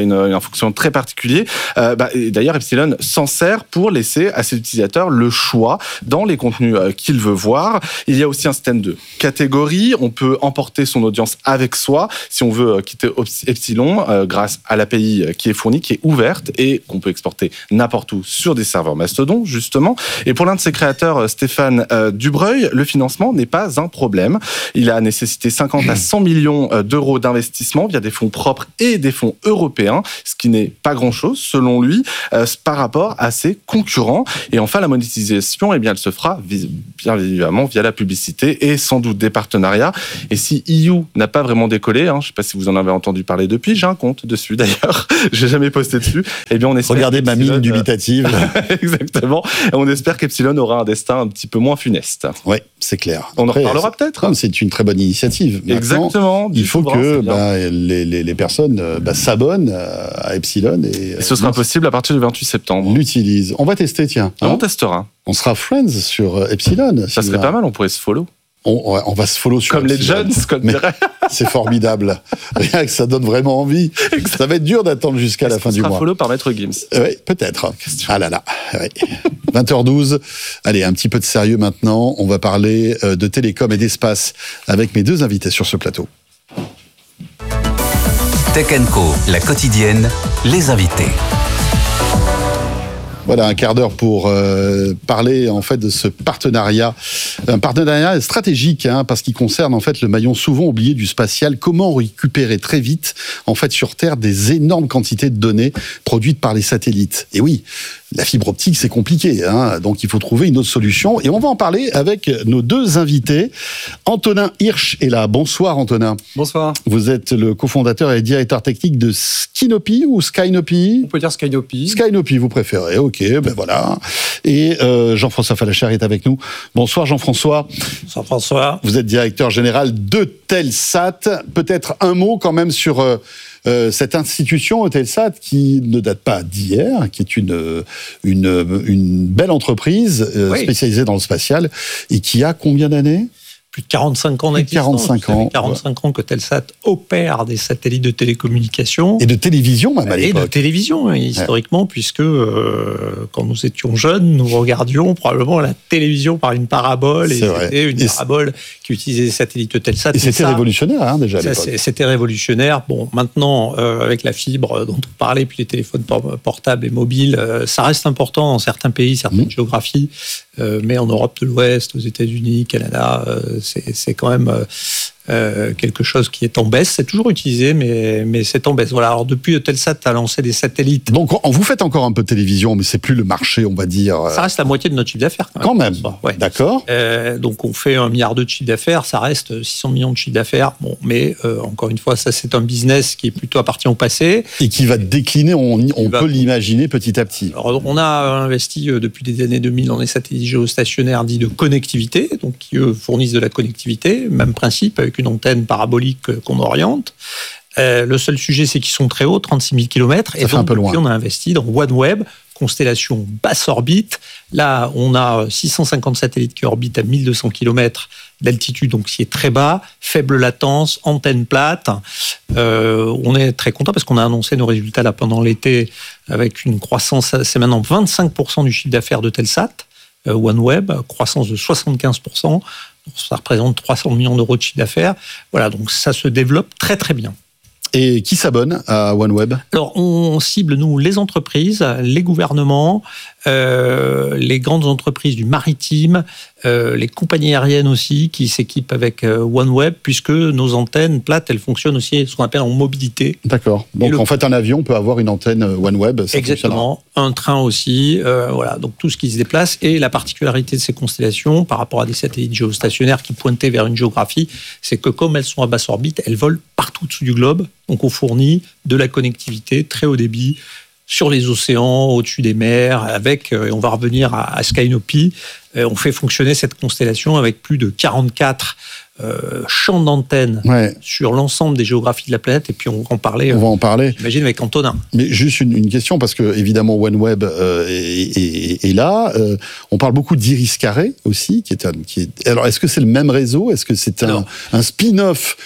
un fonctionnement très particulier. Et d'ailleurs, Epsilon s'en sert pour laisser à ses utilisateurs le choix dans les contenus qu'il veut voir. Il y a aussi un système de catégories. On peut emporter son audience avec soi si on veut quitter Epsilon grâce à l'API qui est fournie, qui est ouverte et qu'on peut exporter n'importe où sur des serveurs Mastodon, justement. Et pour l'un de ses créateurs, Stéphane Dubreuil, le financement n'est pas un problème. Il a nécessité 50 à 100 millions d'euros d'investissement via des fonds propres et des fonds européens, ce qui n'est pas grand-chose, selon lui, par rapport à ses concurrents. Et enfin, la monétisation, elle se fera bien évidemment via la publicité et sans doute des partenariats. Et si EU n'a pas vraiment décollé, je ne sais pas si vous en avez entendu parler depuis, j'ai un compte dessus d'ailleurs, j'ai jamais posté dessus. Eh bien, on espère. Regardez ma mine dubitative. Exactement. Et on espère qu'Epsilon aura un destin un petit peu moins funeste. Oui, c'est clair. On en reparlera peut-être. C'est une très bonne initiative. Maintenant, exactement. Il faut que les personnes s'abonnent à Epsilon et ce sera possible à partir du 28 septembre. L'utilisent. On va tester, tiens. On testera. On sera friends sur Epsilon. Ça serait pas mal, on pourrait se follow. On va se follow sur comme Epsilon. Les jeunes, comme dirait. C'est formidable. Rien que ça donne vraiment envie. Ça va être dur d'attendre jusqu'à la fin du mois. On sera follow par Maître Gims. Oui, peut-être. Ah là là. Oui. 20h12. Allez, un petit peu de sérieux maintenant. On va parler de télécom et d'espace avec mes deux invités sur ce plateau. Tech & Co, la quotidienne, les invités. Voilà, un quart d'heure pour parler en fait de ce partenariat, un partenariat stratégique, parce qu'il concerne en fait le maillon souvent oublié du spatial. Comment récupérer très vite en fait sur Terre des énormes quantités de données produites par les satellites. Et oui, la fibre optique c'est compliqué, donc il faut trouver une autre solution. Et on va en parler avec nos deux invités. Antonin Hirsch est là. Bonsoir Antonin. Bonsoir. Vous êtes le cofondateur et directeur technique de Skynopy ou Skynopy ? On peut dire Skynopy. Skynopy, vous préférez, ok, ben voilà. Et Jean-François Fallacher est avec nous. Bonsoir Jean-François. Bonsoir François. Vous êtes directeur général de Telsat. Peut-être un mot quand même sur cette institution Telsat qui ne date pas d'hier, qui est une belle entreprise spécialisée dans le spatial et qui a combien d'années ? Plus de 45 ans d'existence. 45 ans que Telsat opère des satellites de télécommunications. Et de télévision même à l'époque. Et de télévision, historiquement, puisque quand nous étions jeunes, nous regardions probablement la télévision par une parabole. Et c'était une parabole qui utilisait des satellites de Telsat. Et c'était révolutionnaire déjà à l'époque. C'était révolutionnaire. Bon, maintenant, avec la fibre dont on parlait, puis les téléphones portables et mobiles, ça reste important dans certains pays, certaines géographies. Mais en Europe de l'Ouest, aux États-Unis, Canada, c'est quand même quelque chose qui est en baisse. C'est toujours utilisé, mais c'est en baisse. Voilà. Alors depuis, Telsat a lancé des satellites. Donc vous faites encore un peu de télévision, mais c'est plus le marché, on va dire. Ça reste la moitié de notre chiffre d'affaires. Quand même. Ouais. D'accord. Donc on fait 1 milliard de chiffre d'affaires, ça reste 600 millions de chiffre d'affaires. Bon, mais encore une fois, ça c'est un business qui plutôt appartient au passé et qui va décliner. On peut l'imaginer petit à petit. Alors on a investi depuis les années 2000 dans des satellites géostationnaires dits de connectivité, donc qui eux fournissent de la connectivité, même principe avec une antenne parabolique qu'on oriente. Le seul sujet, c'est qu'ils sont très hauts, 36 000 km. Ça fait un peu loin. On a investi dans OneWeb, constellation basse orbite. Là, on a 650 satellites qui orbitent à 1200 km d'altitude, donc qui est très bas, faible latence, antenne plate. On est très content parce qu'on a annoncé nos résultats là pendant l'été avec une croissance, c'est maintenant 25% du chiffre d'affaires de Telsat. OneWeb, croissance de 75%. Ça représente 300 millions d'euros de chiffre d'affaires. Voilà, donc ça se développe très très bien. Et qui s'abonne à OneWeb ? Alors, on cible, nous, les entreprises, les gouvernements, les grandes entreprises du maritime, les compagnies aériennes aussi qui s'équipent avec OneWeb, puisque nos antennes plates, elles fonctionnent aussi ce qu'on appelle en mobilité. D'accord. Donc en fait, un avion peut avoir une antenne OneWeb. Ça exactement. Un train aussi. Voilà. Donc tout ce qui se déplace. Et la particularité de ces constellations par rapport à des satellites géostationnaires qui pointaient vers une géographie, c'est que comme elles sont à basse orbite, elles volent partout au-dessus du globe. Donc on fournit de la connectivité très haut débit sur les océans, au-dessus des mers, avec, et on va revenir à Skynopy, On fait fonctionner cette constellation avec plus de 44 champs d'antenne sur l'ensemble des géographies de la planète. Et puis on va en parler. J'imagine avec Antonin. Mais juste une question, parce que évidemment OneWeb est là. On parle beaucoup d'Iris Carré aussi, alors est-ce que c'est le même réseau? Est-ce que c'est un spin-off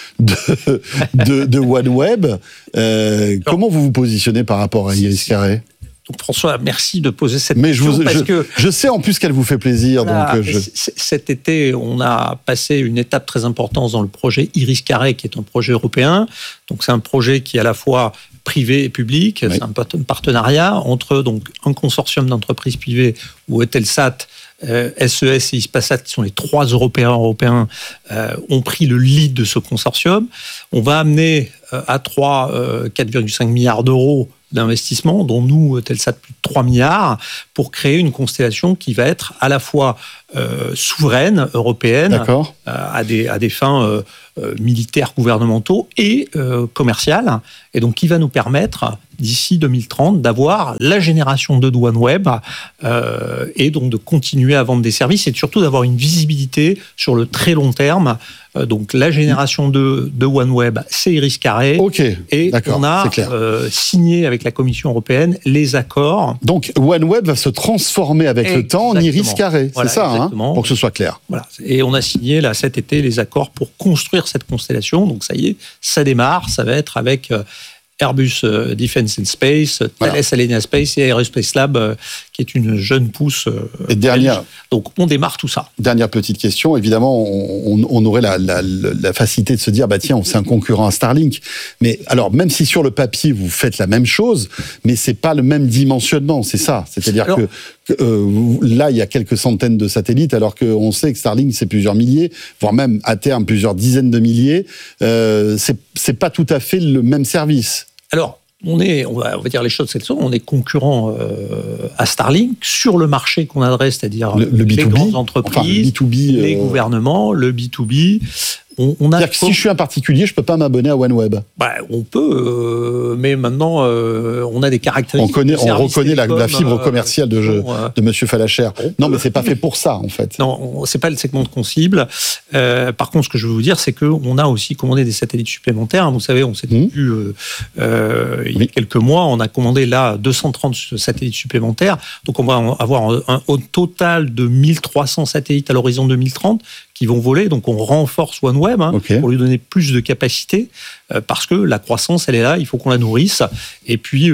de OneWeb? Comment vous vous positionnez par rapport à Iris Carré? Donc François, merci de poser cette question. Mais je sais en plus qu'elle vous fait plaisir. Cet été, on a passé une étape très importante dans le projet Iris Carré, qui est un projet européen. Donc c'est un projet qui est à la fois privé et public. Oui. C'est un partenariat entre donc un consortium d'entreprises privées où Eutelsat, SES et Hispasat, qui sont les 3 européens, ont pris le lead de ce consortium. On va amener à 4,5 milliards d'euros d'investissement, dont nous, Eutelsat, plus de 3 milliards, pour créer une constellation qui va être à la fois souveraine, européenne, à des fins militaires, gouvernementaux et commerciales, et donc qui va nous permettre, d'ici 2030, d'avoir la génération de OneWeb et donc de continuer à vendre des services et surtout d'avoir une visibilité sur le très long terme. Donc la génération de OneWeb, c'est Iris Carré. Et on a signé avec la Commission européenne les accords. Donc OneWeb va se transformer avec le temps en Iris Carré, c'est ça, pour que ce soit clair. Voilà. Et on a signé là cet été les accords pour construire cette constellation. Donc ça y est, ça démarre. Ça va être avec Airbus Defence and Space, Thales Alenia Space et Aerospace Lab, qui est une jeune pousse. Et dernière. Donc on démarre tout ça. Dernière petite question. Évidemment, on aurait la facilité de se dire, bah tiens, c'est un concurrent à Starlink. Mais alors, même si sur le papier vous faites la même chose, mais c'est pas le même dimensionnement, c'est ça. C'est-à-dire que là, il y a quelques centaines de satellites, alors qu'on sait que Starlink, c'est plusieurs milliers, voire même à terme plusieurs dizaines de milliers. C'est pas tout à fait le même service. Alors, on va dire les choses telles sont, on est concurrent à Starlink sur le marché qu'on adresse, c'est-à-dire le les B2B, grandes entreprises, B2B, les gouvernements, le B2B. C'est-à-dire que si je suis un particulier, je ne peux pas m'abonner à OneWeb. On peut, mais maintenant, on a des caractéristiques. On reconnaît la fibre commerciale de M. Falacher. Non, mais ce n'est pas fait pour ça, en fait. Non, ce n'est pas le segment qu'on cible. Par contre, ce que je veux vous dire, c'est qu'on a aussi commandé des satellites supplémentaires. Vous savez, on s'est vu il y a quelques mois, on a commandé là 230 satellites supplémentaires. Donc, on va avoir au total de 1300 satellites à l'horizon 2030 qui vont voler. Donc, on renforce OneWeb pour lui donner plus de capacité parce que la croissance, elle est là, il faut qu'on la nourrisse. Et puis,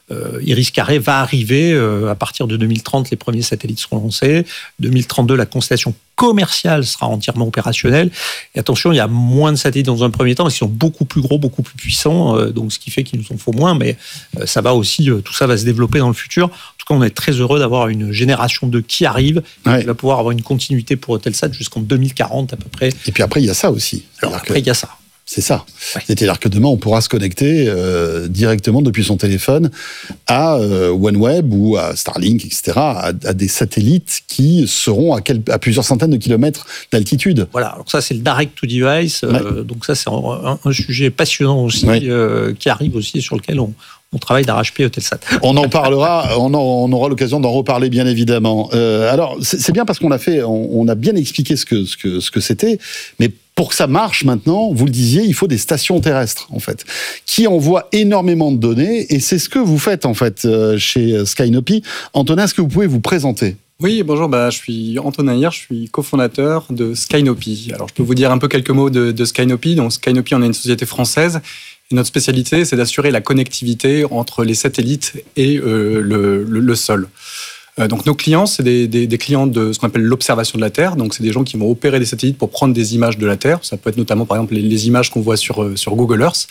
Iris Carré va arriver à partir de 2030, les premiers satellites seront lancés. 2032, la constellation commerciale sera entièrement opérationnelle. Et attention, il y a moins de satellites dans un premier temps, parce qu'ils sont beaucoup plus gros, beaucoup plus puissants, donc ce qui fait qu'il nous en faut moins, mais ça va aussi, tout ça va se développer dans le futur. En tout cas, on est très heureux d'avoir une génération 2 qui arrive, qui va pouvoir avoir une continuité pour Eutelsat jusqu'en 2040 à peu près. Et puis après, il y a ça aussi. Alors après, il y a ça. C'est ça. Ouais. C'est-à-dire que demain, on pourra se connecter directement depuis son téléphone à OneWeb ou à Starlink, etc., à des satellites qui seront à plusieurs centaines de kilomètres d'altitude. Voilà, alors ça, c'est le direct to device. Donc ça, c'est un sujet passionnant aussi, qui arrive aussi, sur lequel on travaille d'arrache-pied Eutelsat. On en parlera, on aura l'occasion d'en reparler bien évidemment. Alors c'est bien parce qu'on a bien expliqué ce que c'était, mais pour que ça marche maintenant, vous le disiez, il faut des stations terrestres en fait, qui envoient énormément de données, et c'est ce que vous faites en fait chez Skynopy. Antonin, est-ce que vous pouvez vous présenter ? Oui, bonjour, je suis Antonin Hirsch, je suis cofondateur de Skynopy. Alors je peux vous dire un peu quelques mots de Skynopy. Donc Skynopy, on est une société française. Et notre spécialité, c'est d'assurer la connectivité entre les satellites et le sol. Donc nos clients, c'est des clients de ce qu'on appelle l'observation de la Terre. Donc c'est des gens qui vont opérer des satellites pour prendre des images de la Terre. Ça peut être notamment, par exemple, les images qu'on voit sur Google Earth.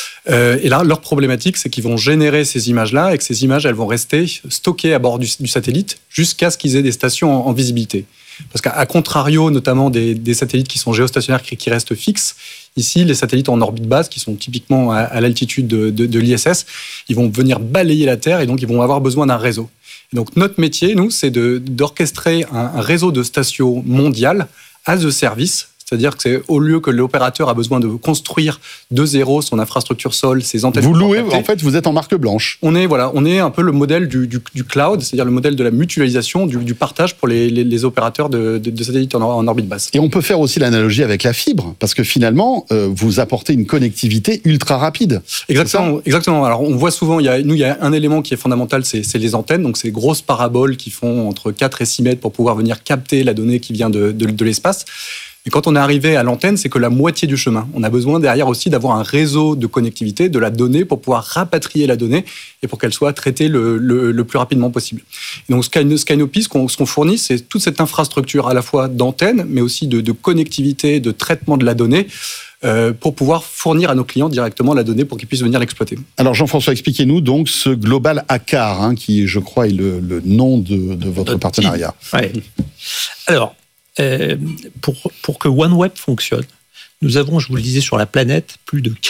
Et là, leur problématique, c'est qu'ils vont générer ces images-là et que ces images, elles vont rester stockées à bord du satellite jusqu'à ce qu'ils aient des stations en visibilité. Parce qu'à contrario, notamment des satellites qui sont géostationnaires, qui restent fixes, ici, les satellites en orbite basse, qui sont typiquement à l'altitude de l'ISS, ils vont venir balayer la Terre et donc ils vont avoir besoin d'un réseau. Et donc notre métier, nous, c'est d'orchestrer un réseau de stations mondiales as a service, C'est-à-dire que c'est au lieu que l'opérateur a besoin de construire de zéro son infrastructure sol, ses antennes. Vous louez, en fait, vous êtes en marque blanche. On est un peu le modèle du cloud, c'est-à-dire le modèle de la mutualisation, du partage pour les opérateurs de satellites en orbite basse. Et on peut faire aussi l'analogie avec la fibre, parce que finalement, vous apportez une connectivité ultra rapide. Exactement. Alors, on voit souvent, il y a un élément qui est fondamental, c'est les antennes, donc ces grosses paraboles qui font entre 4 et 6 mètres pour pouvoir venir capter la donnée qui vient de l'espace. Mais quand on est arrivé à l'antenne, c'est que la moitié du chemin. On a besoin derrière aussi d'avoir un réseau de connectivité de la donnée pour pouvoir rapatrier la donnée et pour qu'elle soit traitée le plus rapidement possible. Et donc Skynopi, ce qu'on fournit, c'est toute cette infrastructure à la fois d'antenne, mais aussi de connectivité, de traitement de la donnée, pour pouvoir fournir à nos clients directement la donnée pour qu'ils puissent venir l'exploiter. Alors Jean-François, expliquez-nous donc ce Global ACAR, qui je crois est le nom de votre partenariat. Ouais. Alors, pour que OneWeb fonctionne, nous avons, je vous le disais, sur la planète, plus de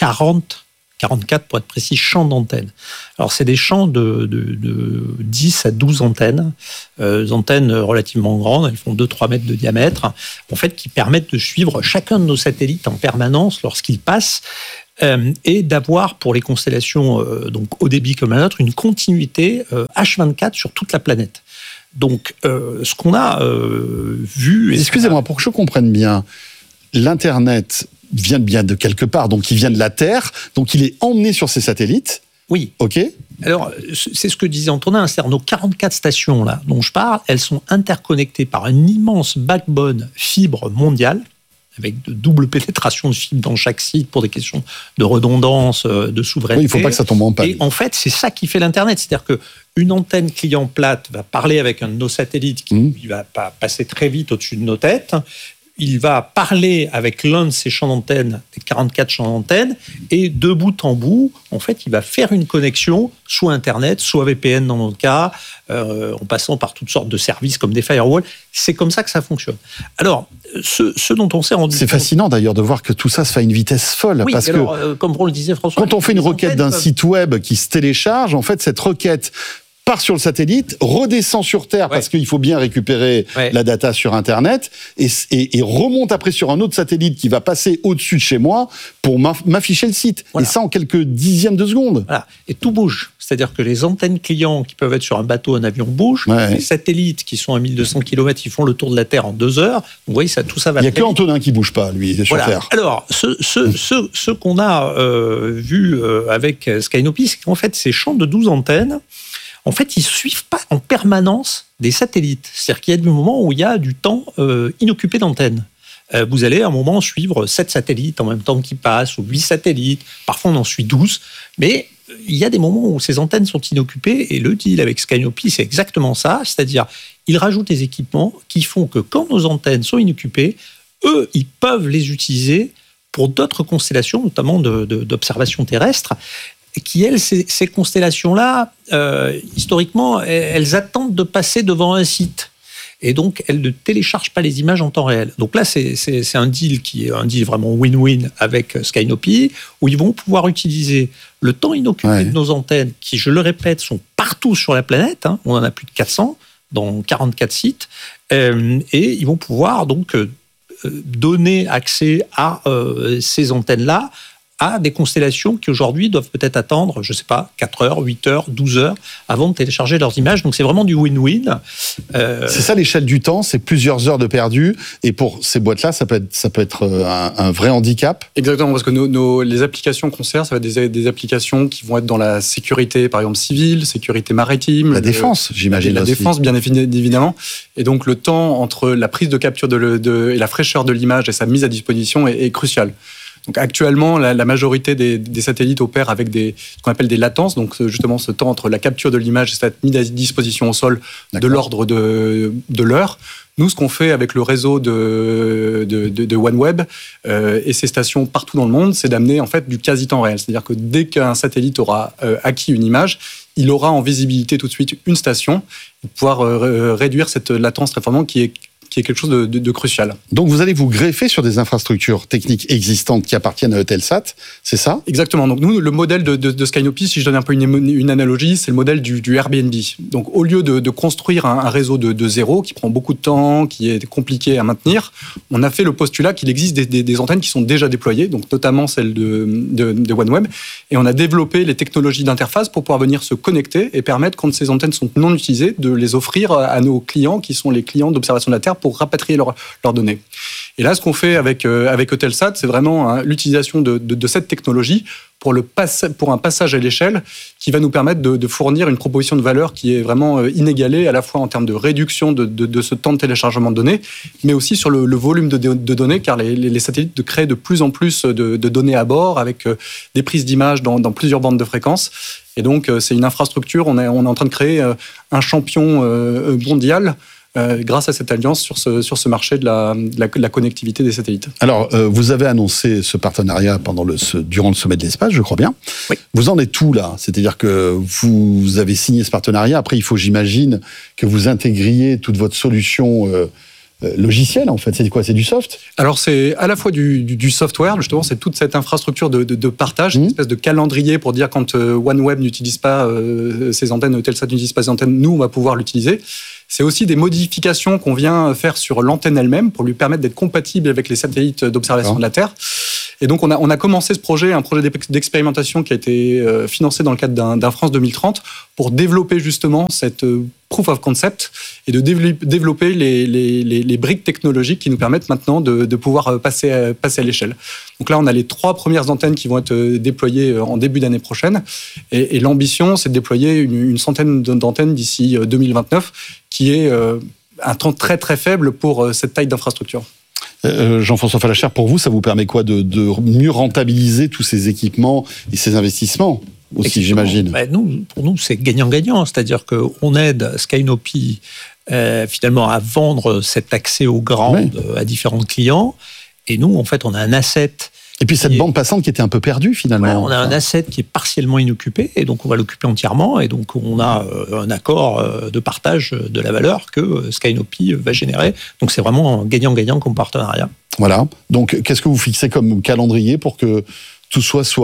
44 pour être précis, champs d'antennes. Alors, c'est des champs de 10 à 12 antennes, antennes relativement grandes, elles font 2-3 mètres de diamètre, en fait, qui permettent de suivre chacun de nos satellites en permanence lorsqu'ils passent, et d'avoir, pour les constellations donc haut débit comme la nôtre, une continuité H24 sur toute la planète. Donc, ce qu'on a vu... Excusez-moi, pour que je comprenne bien, l'Internet vient bien de quelque part, donc il vient de la Terre, donc il est emmené sur ces satellites. Oui. OK. Alors, c'est ce que disait Antonin, c'est-à-dire nos 44 stations là, dont je parle, elles sont interconnectées par un immense backbone fibre mondiale, avec de double pénétration de fibres dans chaque site pour des questions de redondance, de souveraineté. Oui, il ne faut pas que ça tombe en panne. Et en fait, c'est ça qui fait l'Internet. C'est-à-dire qu'une antenne client plate va parler avec un de nos satellites qui va passer très vite au-dessus de nos têtes. Il va parler avec l'un de ces champs d'antenne, des 44 champs d'antenne, et de bout en bout, en fait, il va faire une connexion, soit Internet, soit VPN dans notre cas, en passant par toutes sortes de services comme des firewalls. C'est comme ça que ça fonctionne. Alors, ce dont on s'est rendu compte... C'est fascinant d'ailleurs de voir que tout ça se fait à une vitesse folle. Oui, parce alors, que comme on le disait François... Quand on fait une requête d'un site web qui se télécharge, en fait, cette requête part sur le satellite, redescend sur Terre parce qu'il faut bien récupérer la data sur Internet et remonte après sur un autre satellite qui va passer au-dessus de chez moi pour m'afficher le site. Voilà. Et ça en quelques dixièmes de secondes. Voilà. Et tout bouge. C'est-à-dire que les antennes clients qui peuvent être sur un bateau, un avion bougent. Les satellites qui sont à 1200 km, ils font le tour de la Terre en 2 heures. Vous voyez, tout ça va. Il n'y a que Antonin qui ne bouge pas, lui, sur Terre. Alors, ce qu'on a vu avec Skynopi, c'est qu'en fait, ces champs de 12 antennes, en fait, ils ne suivent pas en permanence des satellites. C'est-à-dire qu'il y a des moments où il y a du temps inoccupé d'antenne. Vous allez à un moment suivre 7 satellites en même temps qui passent, ou 8 satellites. Parfois, on en suit 12. Mais il y a des moments où ces antennes sont inoccupées. Et le deal avec Skynopi, c'est exactement ça. C'est-à-dire, ils rajoutent des équipements qui font que quand nos antennes sont inoccupées, eux, ils peuvent les utiliser pour d'autres constellations, notamment d'observation terrestre, qui, elles, ces constellations-là, historiquement, elles attendent de passer devant un site. Et donc, elles ne téléchargent pas les images en temps réel. Donc là, c'est un deal qui est un deal vraiment win-win avec Skynopi, où ils vont pouvoir utiliser le temps inoccupé de nos antennes, qui, je le répète, sont partout sur la planète. On en a plus de 400 dans 44 sites. Et ils vont pouvoir donc donner accès à ces antennes-là à des constellations qui aujourd'hui doivent peut-être attendre, je ne sais pas, 4 heures, 8 heures, 12 heures avant de télécharger leurs images. Donc c'est vraiment du win-win. C'est ça l'échelle du temps, c'est plusieurs heures de perdu. Et pour ces boîtes-là, ça peut être un vrai handicap. Exactement, parce que les applications qu'on sert, ça va être des applications qui vont être dans la sécurité, par exemple civile, sécurité maritime. La défense, j'imagine. La défense, bien évidemment. Et donc le temps entre la prise de capture et la fraîcheur de l'image et sa mise à disposition est crucial. Donc actuellement, la majorité des satellites opèrent avec ce qu'on appelle des latences, donc justement ce temps entre la capture de l'image et sa mise à disposition au sol de l'ordre de l'heure. Nous, ce qu'on fait avec le réseau de OneWeb et ses stations partout dans le monde, c'est d'amener en fait du quasi-temps réel. C'est-à-dire que dès qu'un satellite aura acquis une image, il aura en visibilité tout de suite une station pour pouvoir réduire cette latence très fortement qui est qui est quelque chose de crucial. Donc vous allez vous greffer sur des infrastructures techniques existantes qui appartiennent à Eutelsat, c'est ça ? Exactement. Donc nous, le modèle de Skynopi, si je donne un peu une analogie, c'est le modèle du Airbnb. Donc au lieu de construire un réseau de zéro qui prend beaucoup de temps, qui est compliqué à maintenir, on a fait le postulat qu'il existe des antennes qui sont déjà déployées, donc notamment celle de OneWeb, et on a développé les technologies d'interface pour pouvoir venir se connecter et permettre, quand ces antennes sont non utilisées, de les offrir à nos clients qui sont les clients d'observation de la Terre pour rapatrier leurs données. Et là, ce qu'on fait avec Eutelsat, c'est vraiment l'utilisation de cette technologie pour un passage à l'échelle qui va nous permettre de fournir une proposition de valeur qui est vraiment inégalée, à la fois en termes de réduction de ce temps de téléchargement de données, mais aussi sur le volume de données, car les satellites créent de plus en plus de données à bord, avec des prises d'images dans plusieurs bandes de fréquences. Et donc, c'est une infrastructure, on est en train de créer un champion mondial grâce à cette alliance sur ce marché de la connectivité des satellites. Alors, vous avez annoncé ce partenariat durant le sommet de l'espace, je crois bien. Oui. Vous en êtes où là ? C'est-à-dire que vous avez signé ce partenariat. Après, il faut, j'imagine, que vous intégriez toute votre solution logicielle, en fait. C'est quoi ? C'est du soft ? Alors, c'est à la fois du software, justement, c'est toute cette infrastructure de partage, une espèce de calendrier pour dire quand OneWeb n'utilise pas ses antennes, Eutelsat n'utilise pas ses antennes, nous, on va pouvoir l'utiliser. C'est aussi des modifications qu'on vient faire sur l'antenne elle-même pour lui permettre d'être compatible avec les satellites d'observation de la Terre. Et donc, on a commencé ce projet, un projet d'expérimentation qui a été financé dans le cadre d'un France 2030 pour développer justement cette proof of concept et de développer les briques technologiques qui nous permettent maintenant de pouvoir passer à l'échelle. Donc là, on a les 3 premières antennes qui vont être déployées en début d'année prochaine. Et l'ambition, c'est de déployer une centaine d'antennes d'ici 2029, qui est un temps très très faible pour cette taille d'infrastructure. Jean-François Fallacher, pour vous, ça vous permet quoi de mieux rentabiliser tous ces équipements et ces investissements aussi, j'imagine. Pour nous, c'est gagnant-gagnant. C'est-à-dire qu'on aide Skynopi finalement à vendre cet accès au ground à différents clients. Et nous, en fait, on a un asset. Et puis cette bande passante qui était un peu perdue finalement. On a un asset qui est partiellement inoccupé et donc on va l'occuper entièrement et donc on a un accord de partage de la valeur que Skynopi va générer. Donc c'est vraiment gagnant-gagnant comme partenariat. Voilà. Donc qu'est-ce que vous fixez comme calendrier pour que tout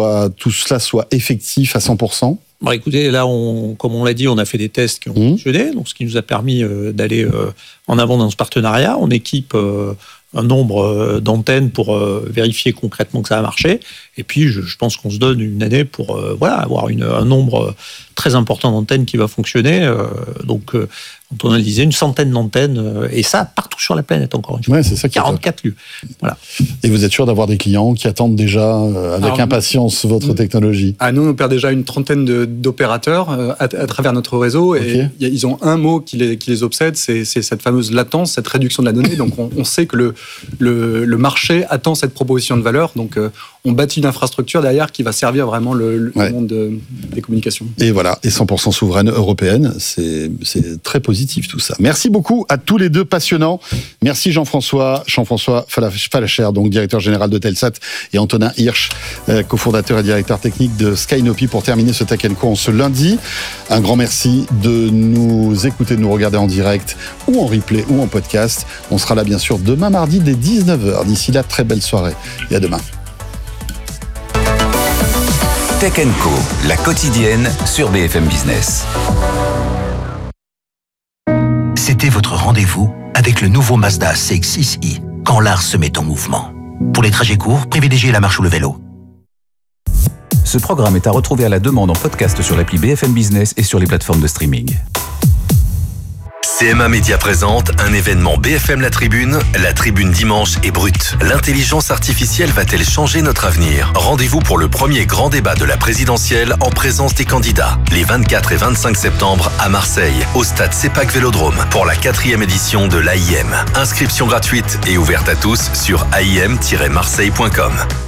cela soit effectif à 100%? Écoutez, là, comme on l'a dit, on a fait des tests qui ont fonctionné, donc ce qui nous a permis d'aller en avant dans ce partenariat. On équipe un nombre d'antennes pour vérifier concrètement que ça a marché. Et puis, je pense qu'on se donne une année pour avoir un nombre très important d'antennes qui va fonctionner. Donc, on a disait une centaine d'antennes, et ça partout sur la planète, encore une fois. C'est ça 44 lieux. Voilà. Et vous êtes sûr d'avoir des clients qui attendent déjà avec impatience votre technologie? Nous, on opère déjà une trentaine d'opérateurs à travers notre réseau. Et ils ont un mot qui les obsède, c'est cette fameuse latence, cette réduction de la donnée. Donc, on sait que le marché attend cette proposition de valeur. Donc, on bâtit une infrastructure derrière qui va servir vraiment le monde des communications. Et voilà, et 100% souveraine européenne, c'est très positif tout ça. Merci beaucoup à tous les deux, passionnants. Merci Jean-François Fallacher, donc directeur général d'Eutelsat, et Antonin Hirsch, cofondateur et directeur technique de Skynopi, pour terminer ce Tech & Co en ce lundi. Un grand merci de nous écouter, de nous regarder en direct ou en replay ou en podcast. On sera là bien sûr demain mardi dès 19h. D'ici là, très belle soirée et à demain. Tech & Co, la quotidienne sur BFM Business. C'était votre rendez-vous avec le nouveau Mazda CX-6i, quand l'art se met en mouvement. Pour les trajets courts, privilégiez la marche ou le vélo. Ce programme est à retrouver à la demande en podcast sur l'appli BFM Business et sur les plateformes de streaming. CMA Média présente un événement BFM La Tribune dimanche est brute. L'intelligence artificielle va-t-elle changer notre avenir? Rendez-vous pour le premier grand débat de la présidentielle en présence des candidats, les 24 et 25 septembre à Marseille, au stade CEPAC Vélodrome, pour la 4e édition de l'AIM. Inscription gratuite et ouverte à tous sur aim-marseille.com.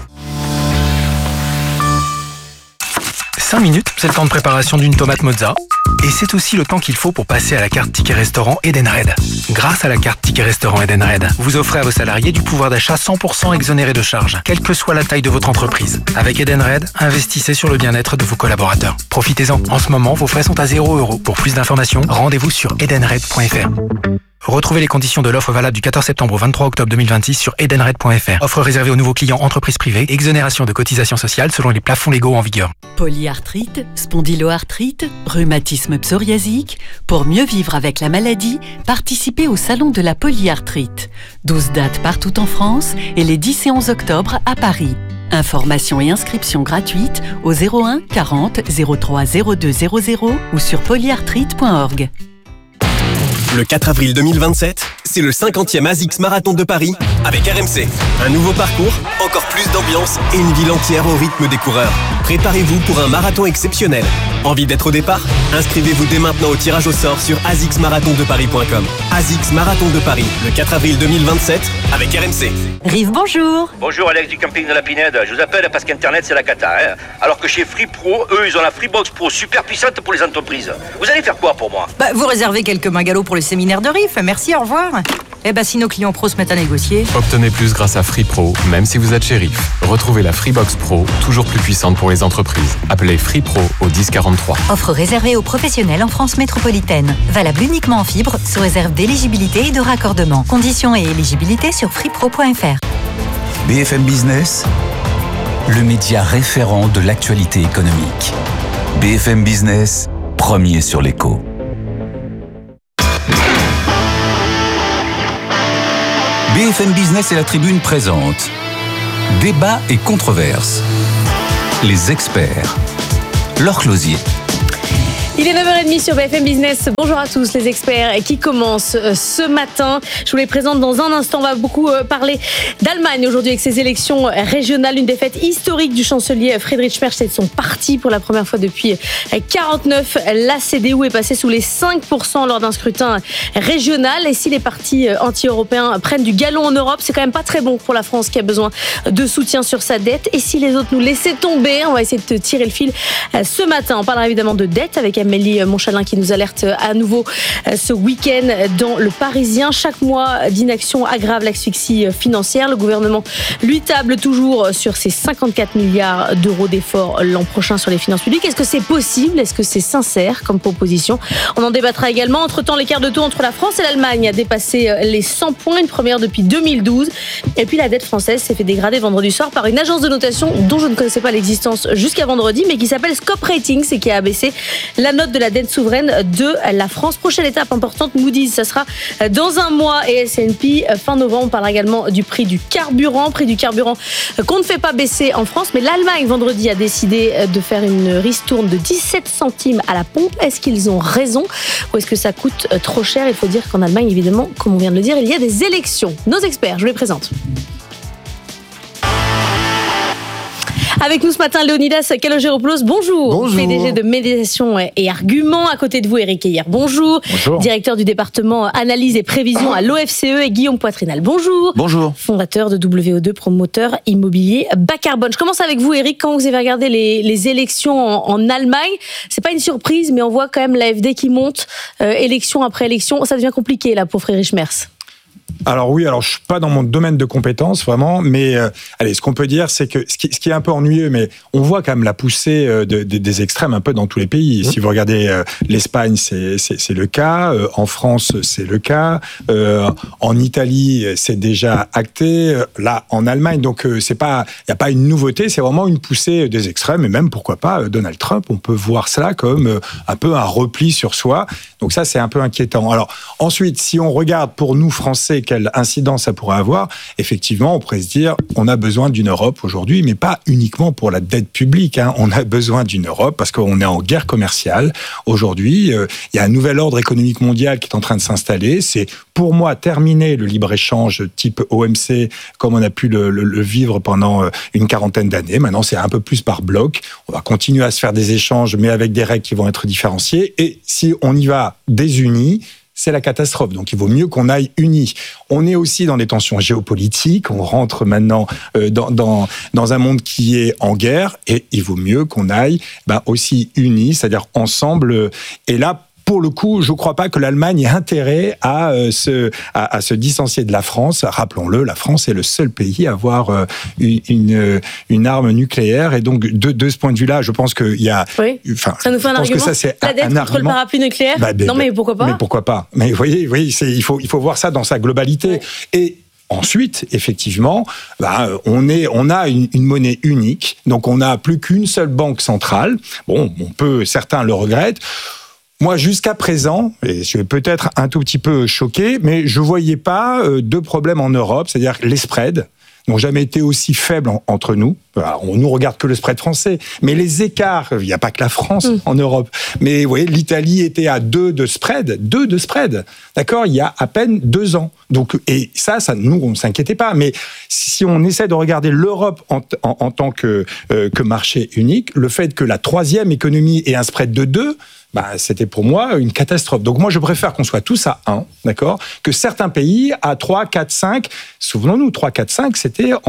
5 minutes, c'est le temps de préparation d'une tomate mozza. Et c'est aussi le temps qu'il faut pour passer à la carte Ticket Restaurant Edenred. Grâce à la carte Ticket Restaurant Edenred, vous offrez à vos salariés du pouvoir d'achat 100% exonéré de charges, quelle que soit la taille de votre entreprise. Avec Edenred, investissez sur le bien-être de vos collaborateurs. Profitez-en. En ce moment, vos frais sont à 0 €. Pour plus d'informations, rendez-vous sur edenred.fr. Retrouvez les conditions de l'offre valable du 14 septembre au 23 octobre 2026 sur edenred.fr. Offre réservée aux nouveaux clients entreprises privées. Exonération de cotisations sociales selon les plafonds légaux en vigueur. Polyarthrite, spondyloarthrite, rhumatisme psoriasique. Pour mieux vivre avec la maladie, participez au Salon de la polyarthrite. 12 dates partout en France et les 10 et 11 octobre à Paris. Information et inscription gratuite au 01 40 03 02 00 ou sur polyarthrite.org. Le 4 avril 2027, c'est le 50e ASICS Marathon de Paris avec RMC. Un nouveau parcours, encore plus d'ambiance et une ville entière au rythme des coureurs. Préparez-vous pour un marathon exceptionnel. Envie d'être au départ ? Inscrivez-vous dès maintenant au tirage au sort sur asicsmarathondeparis.com. ASICS Marathon de Paris, le 4 avril 2027 avec RMC. Rive, bonjour. Bonjour Alex du camping de la Pinède. Je vous appelle parce qu'Internet c'est la cata. Alors que chez Free Pro, eux ils ont la Freebox Pro super puissante pour les entreprises. Vous allez faire quoi pour moi ? Vous réservez quelques magalos pour le séminaire de RIF. Merci, au revoir. Si nos clients pros se mettent à négocier... Obtenez plus grâce à Free Pro, même si vous êtes chez RIF. Retrouvez la Freebox Pro, toujours plus puissante pour les entreprises. Appelez Free Pro au 1043. Offre réservée aux professionnels en France métropolitaine. Valable uniquement en fibre, sous réserve d'éligibilité et de raccordement. Conditions et éligibilité sur freepro.fr. BFM Business, le média référent de l'actualité économique. BFM Business, premier sur l'écho. BFM Business et la Tribune présentent Débat et controverses. Les experts. Laure Closier. Il est 9h30 sur BFM Business. Bonjour à tous les experts qui commencent ce matin. Je vous les présente dans un instant. On va beaucoup parler d'Allemagne aujourd'hui avec ses élections régionales. Une défaite historique du chancelier Friedrich Merz et de son parti pour la première fois depuis 49. La CDU est passée sous les 5% lors d'un scrutin régional. Et si les partis anti-européens prennent du galon en Europe, c'est quand même pas très bon pour la France qui a besoin de soutien sur sa dette. Et si les autres nous laissaient tomber, on va essayer de tirer le fil ce matin. On parlera évidemment de dette avec Amélie Montchalin qui nous alerte à nouveau ce week-end dans Le Parisien. Chaque mois d'inaction aggrave l'asphyxie financière. Le gouvernement, lui, table toujours sur ses 54 milliards d'euros d'efforts l'an prochain sur les finances publiques. Est-ce que c'est possible ? Est-ce que c'est sincère comme proposition ? On en débattra également. Entre-temps, l'écart de taux entre la France et l'Allemagne a dépassé les 100 points, une première depuis 2012. Et puis la dette française s'est fait dégrader vendredi soir par une agence de notation dont je ne connaissais pas l'existence jusqu'à vendredi, mais qui s'appelle Scope Ratings et qui a abaissé la note de la dette souveraine de la France. Prochaine étape importante, Moody's, ça sera dans un mois, et S&P fin novembre. On parlera également du prix du carburant qu'on ne fait pas baisser en France, mais l'Allemagne vendredi a décidé de faire une ristourne de 17 centimes à la pompe. Est-ce qu'ils ont raison ou est-ce que ça coûte trop cher ? Il faut dire qu'en Allemagne, évidemment, comme on vient de le dire, il y a des élections. Nos experts, je vous les présente. Avec nous ce matin, Léonidas Kalogeropoulos, bonjour. Bonjour. PDG de Médiation et Arguments. À côté de vous, Éric Heyer, bonjour. Bonjour. Directeur du département Analyse et Prévision à l'OFCE, et Guillaume Poitrinal, bonjour. Bonjour. Fondateur de WO2, promoteur immobilier bas carbone. Je commence avec vous, Éric. Quand vous avez regardé les élections en Allemagne, c'est pas une surprise, mais on voit quand même l'AfD qui monte, élection après élection. Ça devient compliqué là pour Friedrich Merz. Alors oui, je suis pas dans mon domaine de compétences vraiment, mais ce qu'on peut dire, c'est que ce qui est un peu ennuyeux, mais on voit quand même la poussée des extrêmes un peu dans tous les pays. Si vous regardez l'Espagne, c'est le cas, en France, c'est le cas, en Italie, c'est déjà acté, là en Allemagne, donc il y a pas une nouveauté, c'est vraiment une poussée des extrêmes, et même pourquoi pas Donald Trump, on peut voir cela comme un peu un repli sur soi. Donc ça, c'est un peu inquiétant. Alors ensuite, si on regarde pour nous Français quelle incidence ça pourrait avoir, effectivement, on pourrait se dire on a besoin d'une Europe aujourd'hui, mais pas uniquement pour la dette publique. On a besoin d'une Europe parce qu'on est en guerre commerciale. Aujourd'hui, il y a un nouvel ordre économique mondial qui est en train de s'installer. C'est, pour moi, terminer le libre-échange type OMC comme on a pu le vivre pendant une quarantaine d'années. Maintenant, c'est un peu plus par bloc. On va continuer à se faire des échanges, mais avec des règles qui vont être différenciées. Et si on y va désunis, c'est la catastrophe. Donc, il vaut mieux qu'on aille unis. On est aussi dans des tensions géopolitiques. On rentre maintenant dans un monde qui est en guerre, et il vaut mieux qu'on aille aussi unis, c'est-à-dire ensemble. Et là, pour le coup, je ne crois pas que l'Allemagne ait intérêt à se distancier de la France. Rappelons-le, la France est le seul pays à avoir une arme nucléaire. Et donc, de ce point de vue-là, je pense qu'il y a... Oui. Ça nous fait un argument. La dette contre le parapluie nucléaire. Non, mais pourquoi pas ? Mais pourquoi pas ? Mais vous voyez, il faut voir ça dans sa globalité. Ouais. Et ensuite, effectivement, on a une monnaie unique. Donc, on n'a plus qu'une seule banque centrale. Bon, certains le regrettent. Moi, jusqu'à présent, et je vais peut-être un tout petit peu choqué, mais je voyais pas de problème en Europe, c'est-à-dire les spreads n'ont jamais été aussi faibles entre nous. On nous regarde que le spread français, mais les écarts, il n'y a pas que la France en Europe. Mais vous voyez, l'Italie était à 2 de spread, d'accord, il y a à peine 2 ans. Donc, et ça nous, on ne s'inquiétait pas. Mais si on essaie de regarder l'Europe en tant que marché unique, le fait que la troisième économie ait un spread de 2, c'était pour moi une catastrophe. Donc moi, je préfère qu'on soit tous à 1, d'accord, que certains pays à 3, 4, 5. Souvenons-nous, 3, 4, 5, c'était en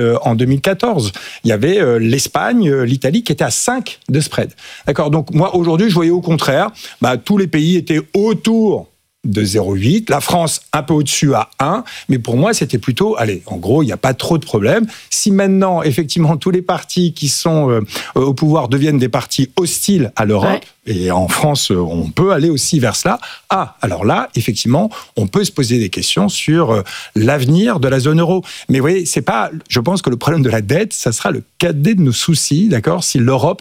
2014. Il y avait l'Espagne, l'Italie qui étaient à 5 de spread. D'accord. Donc moi, aujourd'hui, je voyais au contraire, tous les pays étaient autour de 0,8, la France un peu au-dessus à 1, mais pour moi c'était plutôt, en gros il n'y a pas trop de problème. Si maintenant effectivement tous les partis qui sont au pouvoir deviennent des partis hostiles à l'Europe, et en France on peut aller aussi vers cela, alors là effectivement on peut se poser des questions sur l'avenir de la zone euro. Mais vous voyez, je pense que le problème de la dette, ça sera le cadet de nos soucis, d'accord, si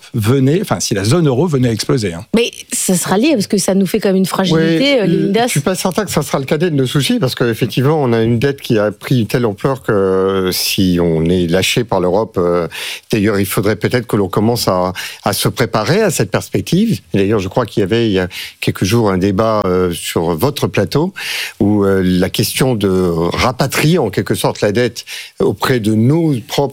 si la zone euro venait à exploser. Mais ça sera lié parce que ça nous fait comme une fragilité, Linda. Je suis pas certain que ça sera le cadet de nos soucis, parce qu'effectivement, on a une dette qui a pris une telle ampleur que si on est lâché par l'Europe, d'ailleurs, il faudrait peut-être que l'on commence à se préparer à cette perspective. Et d'ailleurs, je crois qu'il y avait il y a quelques jours un débat sur votre plateau où la question de rapatrier en quelque sorte la dette auprès de nos propres